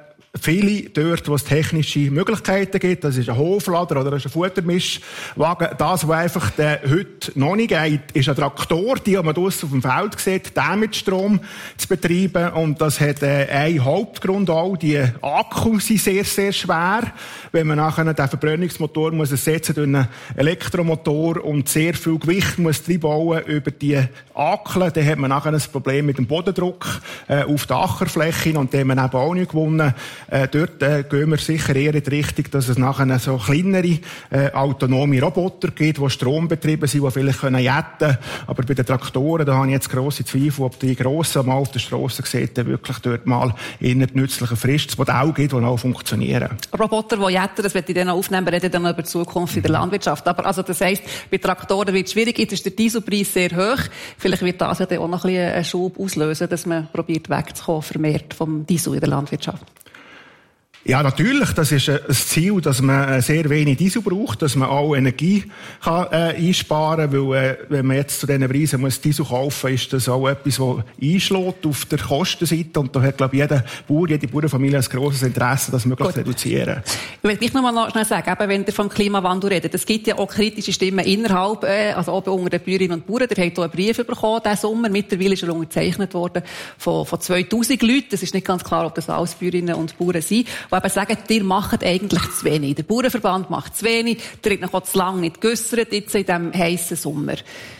viele dort, wo es technische Möglichkeiten gibt. Das ist ein Hoflader oder ein Futtermischwagen. Das, was einfach heute noch nicht geht, ist ein Traktor, die man draussen auf dem Feld sieht, den mit Strom zu betreiben. Und das hat einen Hauptgrund auch. Die Akkus sind sehr, sehr schwer. Wenn man nachher den Verbrennungsmotor muss ersetzen durch einen Elektromotor und sehr viel Gewicht muss reinbauen über die Akeln, dann hat man nachher ein Problem mit dem Bodendruck auf der Ackerfläche, und den haben wir eben auch nicht gewonnen. Dort gehen wir sicher eher in die Richtung, dass es nachher so kleinere, autonome Roboter gibt, die strombetrieben sind, die vielleicht jetten können. Aber bei den Traktoren, da habe ich jetzt grosse Zweifel, ob die Grossen mal auf der Strasse sieht, wirklich dort mal in ein nützliches, frisches Modell gibt, das auch funktionieren. Roboter, die jetten, das werde ich dann aufnehmen, reden dann über die Zukunft in der Landwirtschaft. Aber also das heisst, bei Traktoren wird es schwierig, jetzt ist der Dieselpreis sehr hoch. Vielleicht wird das ja dann auch noch ein bisschen einen Schub auslösen, dass man probiert wegzukommen vermehrt vom Diesel in der Landwirtschaft. Ja, natürlich. Das ist ein Ziel, dass man sehr wenig Diesel braucht, dass man auch Energie kann, einsparen kann, weil wenn man jetzt zu diesen Preisen muss Diesel kaufen, ist das auch etwas, das einschlägt auf der Kostenseite. Und da hat, glaube ich, jeder Bauer, jede Bauernfamilie ein grosses Interesse, das möglichst zu reduzieren. Ich will dich noch mal schnell sagen, eben, wenn ihr vom Klimawandel redet, es gibt ja auch kritische Stimmen innerhalb, also auch unter den Bäuerinnen und Bauern. Ihr habt hier einen Brief bekommen diesen Sommer. Mittlerweile ist er unterzeichnet worden von 2000 Leuten. Es ist nicht ganz klar, ob das alles Bäuerinnen und Bauern sind. Die eben sagen, ihr macht eigentlich zu wenig. Der Bauernverband macht zu wenig. Der hat noch auch zu lange nicht geäussert, jetzt in diesem heissen Sommer.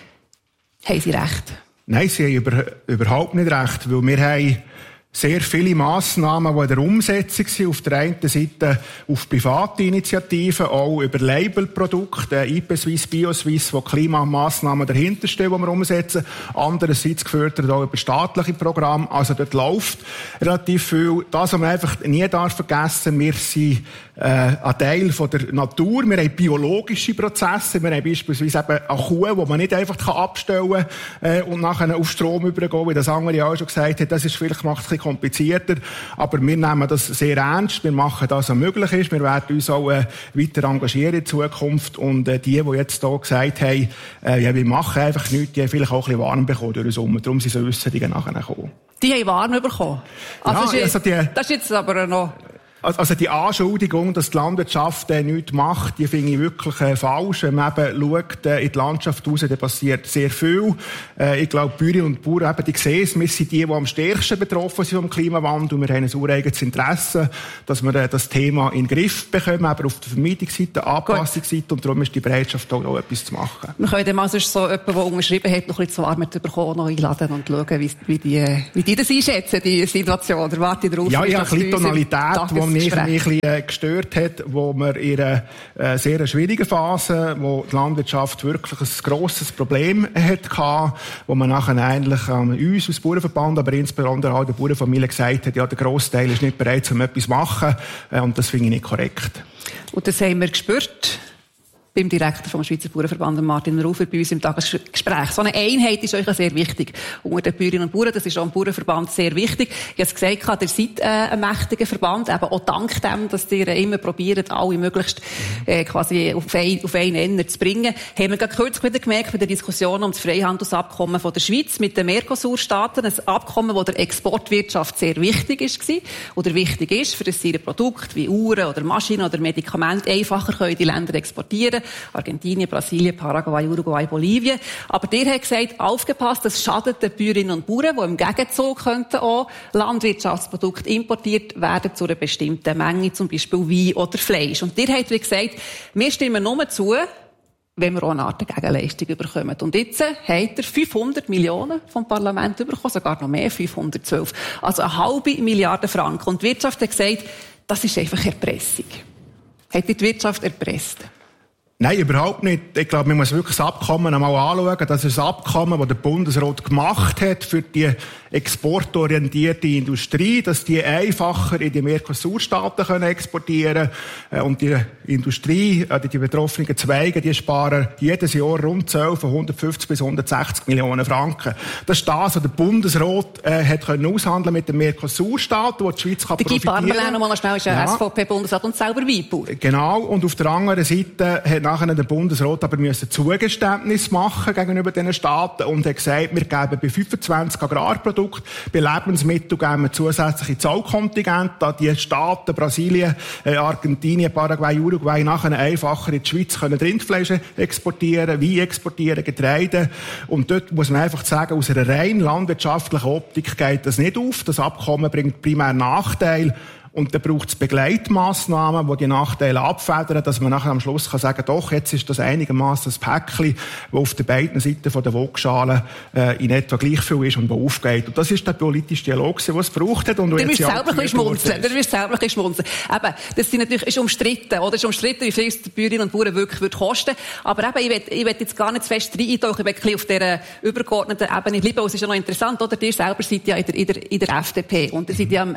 Haben Sie recht? Nein, Sie haben überhaupt nicht recht, weil wir haben sehr viele Massnahmen, die in der Umsetzung sind. Auf der einen Seite auf private Initiativen, auch über Labelprodukte, IP-Swiss, BioSwiss, wo Klimamassnahmen dahinter stehen, die wir umsetzen. Andererseits gefördert auch über staatliche Programme. Also dort läuft relativ viel. Das, was man einfach nie vergessen, wir sind ein Teil von der Natur. Wir haben biologische Prozesse. Wir haben beispielsweise eben eine Kuh, die man nicht einfach abstellen kann und nachher auf Strom übergehen, wie das andere auch schon gesagt hat. Das ist vielleicht macht es ein bisschen komplizierter, aber wir nehmen das sehr ernst. Wir machen das, was möglich ist. Wir werden uns auch weiter engagieren in Zukunft. Und die jetzt hier gesagt haben, ja, wir machen einfach nichts, die haben vielleicht auch ein bisschen warm bekommen durch den Sommer. Darum sind so Äusserungen nachher gekommen. Die haben warm bekommen? Also ja, das ist jetzt aber noch... Also die Anschuldigung, dass die Landwirtschaft nichts macht, die finde ich wirklich falsch. Wenn man eben schaut in die Landschaft raus, da passiert sehr viel. Ich glaube, Bäuerinnen und Bauern eben, die sehen es, wir sind die am stärksten betroffen sind vom Klimawandel. Wir haben ein ureigenes Interesse, dass wir das Thema in den Griff bekommen, aber auf der Vermeidungsseite, Anpassungsseite, und darum ist die Bereitschaft auch etwas zu machen. Wir können dann mal sonst so jemanden, der unterschrieben hat, noch ein bisschen zu Arbeit bekommen, noch einladen und schauen, wie die das einschätzen, die Situation. Oder warte drauf? Ja, ich habe ein bisschen Tonalität, mich ein bisschen gestört hat, wo wir in einer sehr schwierigen Phase, wo die Landwirtschaft wirklich ein grosses Problem hatte, wo man nachher eigentlich uns als Bauernverband, aber insbesondere auch der Bauernfamilie gesagt hat, ja, der Grossteil ist nicht bereit, um etwas zu machen, und das finde ich nicht korrekt. Und das haben wir gespürt beim Direktor vom Schweizer Bauernverband, Martin Rufer, bei uns im Tagesgespräch. So eine Einheit ist euch sehr wichtig. Unter den Bäuerinnen und Bauern, das ist auch im Bauernverband sehr wichtig. Ich habe es gesagt, ihr seid ein mächtiger Verband, eben auch dank dem, dass ihr immer probiert, alle möglichst quasi auf einen Nenner zu bringen. Haben wir gerade kürzlich wieder gemerkt, bei der Diskussion um das Freihandelsabkommen von der Schweiz mit den Mercosur-Staaten, ein Abkommen, das der Exportwirtschaft sehr wichtig ist oder wichtig ist, für das ihre Produkte wie Uhren oder Maschinen oder Medikamente einfacher können die Länder exportieren. Argentinien, Brasilien, Paraguay, Uruguay, Bolivien. Aber der hat gesagt, aufgepasst, das schadet den Bäuerinnen und Bauern, die im Gegenzug könnten auch Landwirtschaftsprodukte importiert werden zu einer bestimmten Menge, zum Beispiel Wein oder Fleisch. Und der hat gesagt, wir stimmen nur zu, wenn wir auch eine Art Gegenleistung bekommen. Und jetzt hat er 500 Millionen vom Parlament bekommen, sogar noch mehr, 512. Also 500 Milliarden Franken. Und die Wirtschaft hat gesagt, das ist einfach Erpressung. Hat die Wirtschaft erpresst? Nein, überhaupt nicht. Ich glaube, man muss wirklich das Abkommen einmal anschauen. Das ist ein Abkommen, das der Bundesrat gemacht hat für die exportorientierte Industrie, dass die einfacher in die Mercosur-Staaten exportieren können. Und die Industrie, die betroffenen Zweige, die sparen jedes Jahr rund 150 bis 160 Millionen Franken. Das ist das, was der Bundesrat hat aushandeln mit den Mercosur-Staaten, wo die Schweiz kann profitieren. Die Guy Parmelin, noch schnell, ist ein SVP-Bundesrat und selber Weinbauer. Genau. Und auf der anderen Seite hat nachher der Bundesrat aber müssen Zugeständnis machen gegenüber diesen Staaten und hat gesagt, wir geben bei 25 Agrarprodukten, bei Lebensmitteln geben wir zusätzliche Zollkontingente an die Staaten, Brasilien, Argentinien, Paraguay, Uruguay, nachher einfacher in die Schweiz können Rindfleisch exportieren, Wein exportieren, Getreide. Und dort muss man einfach sagen, aus einer rein landwirtschaftlichen Optik geht das nicht auf. Das Abkommen bringt primär Nachteile. Und dann braucht es Begleitmaßnahmen, die Nachteile abfedern, dass man nachher am Schluss kann sagen, doch, jetzt ist das einigermaßen ein Päckchen, das auf den beiden Seiten von der Waagschale in etwa gleich viel ist und wo aufgeht. Und das ist der politische Dialog, den es braucht hat. Und du wirst selber ein bisschen schmunzeln. Eben, das ist umstritten, oder? Es ist umstritten, wie viel es die Bäuerinnen und Bauern wirklich kosten würde. Aber eben, ich will jetzt gar nicht zu fest reintauchen, ich will auf dieser übergeordneten Ebene bleiben. Es ist ja noch interessant, oder? Ihr selber seid ja in der FDP. Und ihr seid ja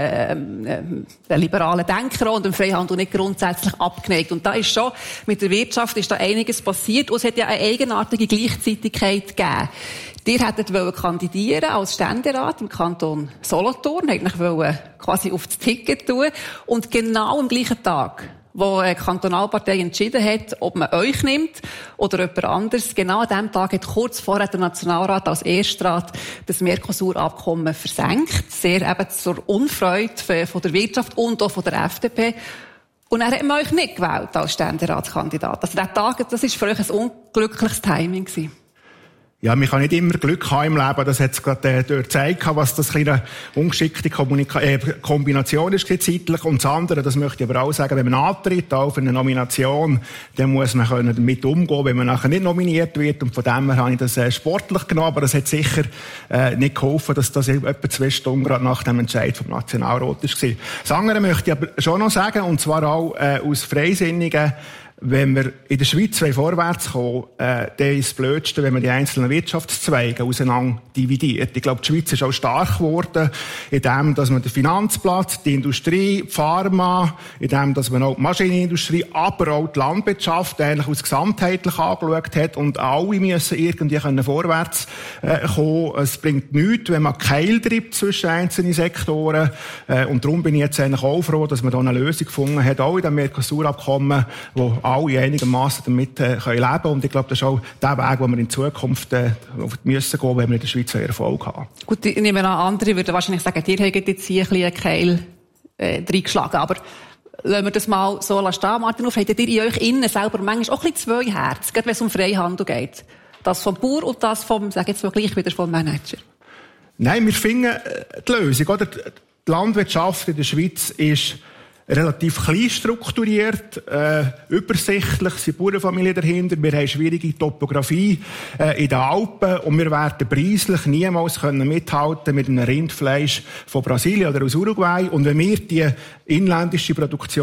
der liberalen Denker und dem Freihandel nicht grundsätzlich abgeneigt. Und da ist schon, mit der Wirtschaft ist da einiges passiert und es hat ja eine eigenartige Gleichzeitigkeit gegeben. Ihr hättet kandidieren als Ständerat im Kanton Solothurn, wollten quasi auf das Ticket tun. Und genau am gleichen Tag, wo eine Kantonalpartei entschieden hat, ob man euch nimmt oder jemand anderes, genau an diesem Tag hat kurz vorher der Nationalrat als Erstrat das Mercosur-Abkommen versenkt. Sehr eben zur Unfreude von der Wirtschaft und auch von der FDP. Und er hat man euch nicht gewählt als Ständeratskandidat. Also der Tag, das war für euch ein unglückliches Timing gewesen. Ja, man kann nicht immer Glück haben im Leben. Das hat es gerade dort gezeigt, was das eine ungeschickte Kombination ist zeitlich. Und das andere, das möchte ich aber auch sagen, wenn man antritt auf eine Nomination, dann muss man damit umgehen, wenn man nachher nicht nominiert wird. Und von dem her habe ich das sportlich genommen, aber das hat sicher nicht geholfen, dass das etwa 2 Stunden gerade nach dem Entscheid vom Nationalrat war. Das andere möchte ich aber schon noch sagen, und zwar auch aus Freisinnigen. Wenn wir in der Schweiz vorwärts kommen, dann ist das Blödste, wenn man die einzelnen Wirtschaftszweige auseinander dividiert. Ich glaube, die Schweiz ist auch stark geworden, indem, dass man den Finanzplatz, die Industrie, die Pharma, indem, dass man auch die Maschinenindustrie, aber auch die Landwirtschaft eigentlich aus gesamtheitlich angeschaut hat und alle müssen irgendwie vorwärts kommen. Es bringt nichts, wenn man Keil treibt zwischen einzelnen Sektoren. Und darum bin ich jetzt eigentlich auch froh, dass man da eine Lösung gefunden hat, auch in dem Mercosur-Abkommen, wo alle einigermaßen damit leben können. Und ich glaube, das ist auch der Weg, wo wir in Zukunft müssen gehen, wenn wir in der Schweiz Erfolg haben. Gut, ich nehme an, andere würden wahrscheinlich sagen, ihr habt jetzt hier ein bisschen einen Keil reingeschlagen. Aber lassen wir das mal so stehen. Martin, habt ihr in euch innen selber manchmal auch ein bisschen 2 Herzen, gerade wenn es um Freihandel geht? Das vom Bauer und das vom, sag jetzt mal gleich wieder, vom Manager. Nein, wir finden die Lösung. Oder? Die Landwirtschaft in der Schweiz ist relativ klein strukturiert, übersichtlich, sind Bauernfamilien dahinter, wir haben schwierige Topografie in den Alpen und wir werden preislich niemals mithalten mit einem Rindfleisch von Brasilien oder aus Uruguay. Und wenn wir die inländische Produktion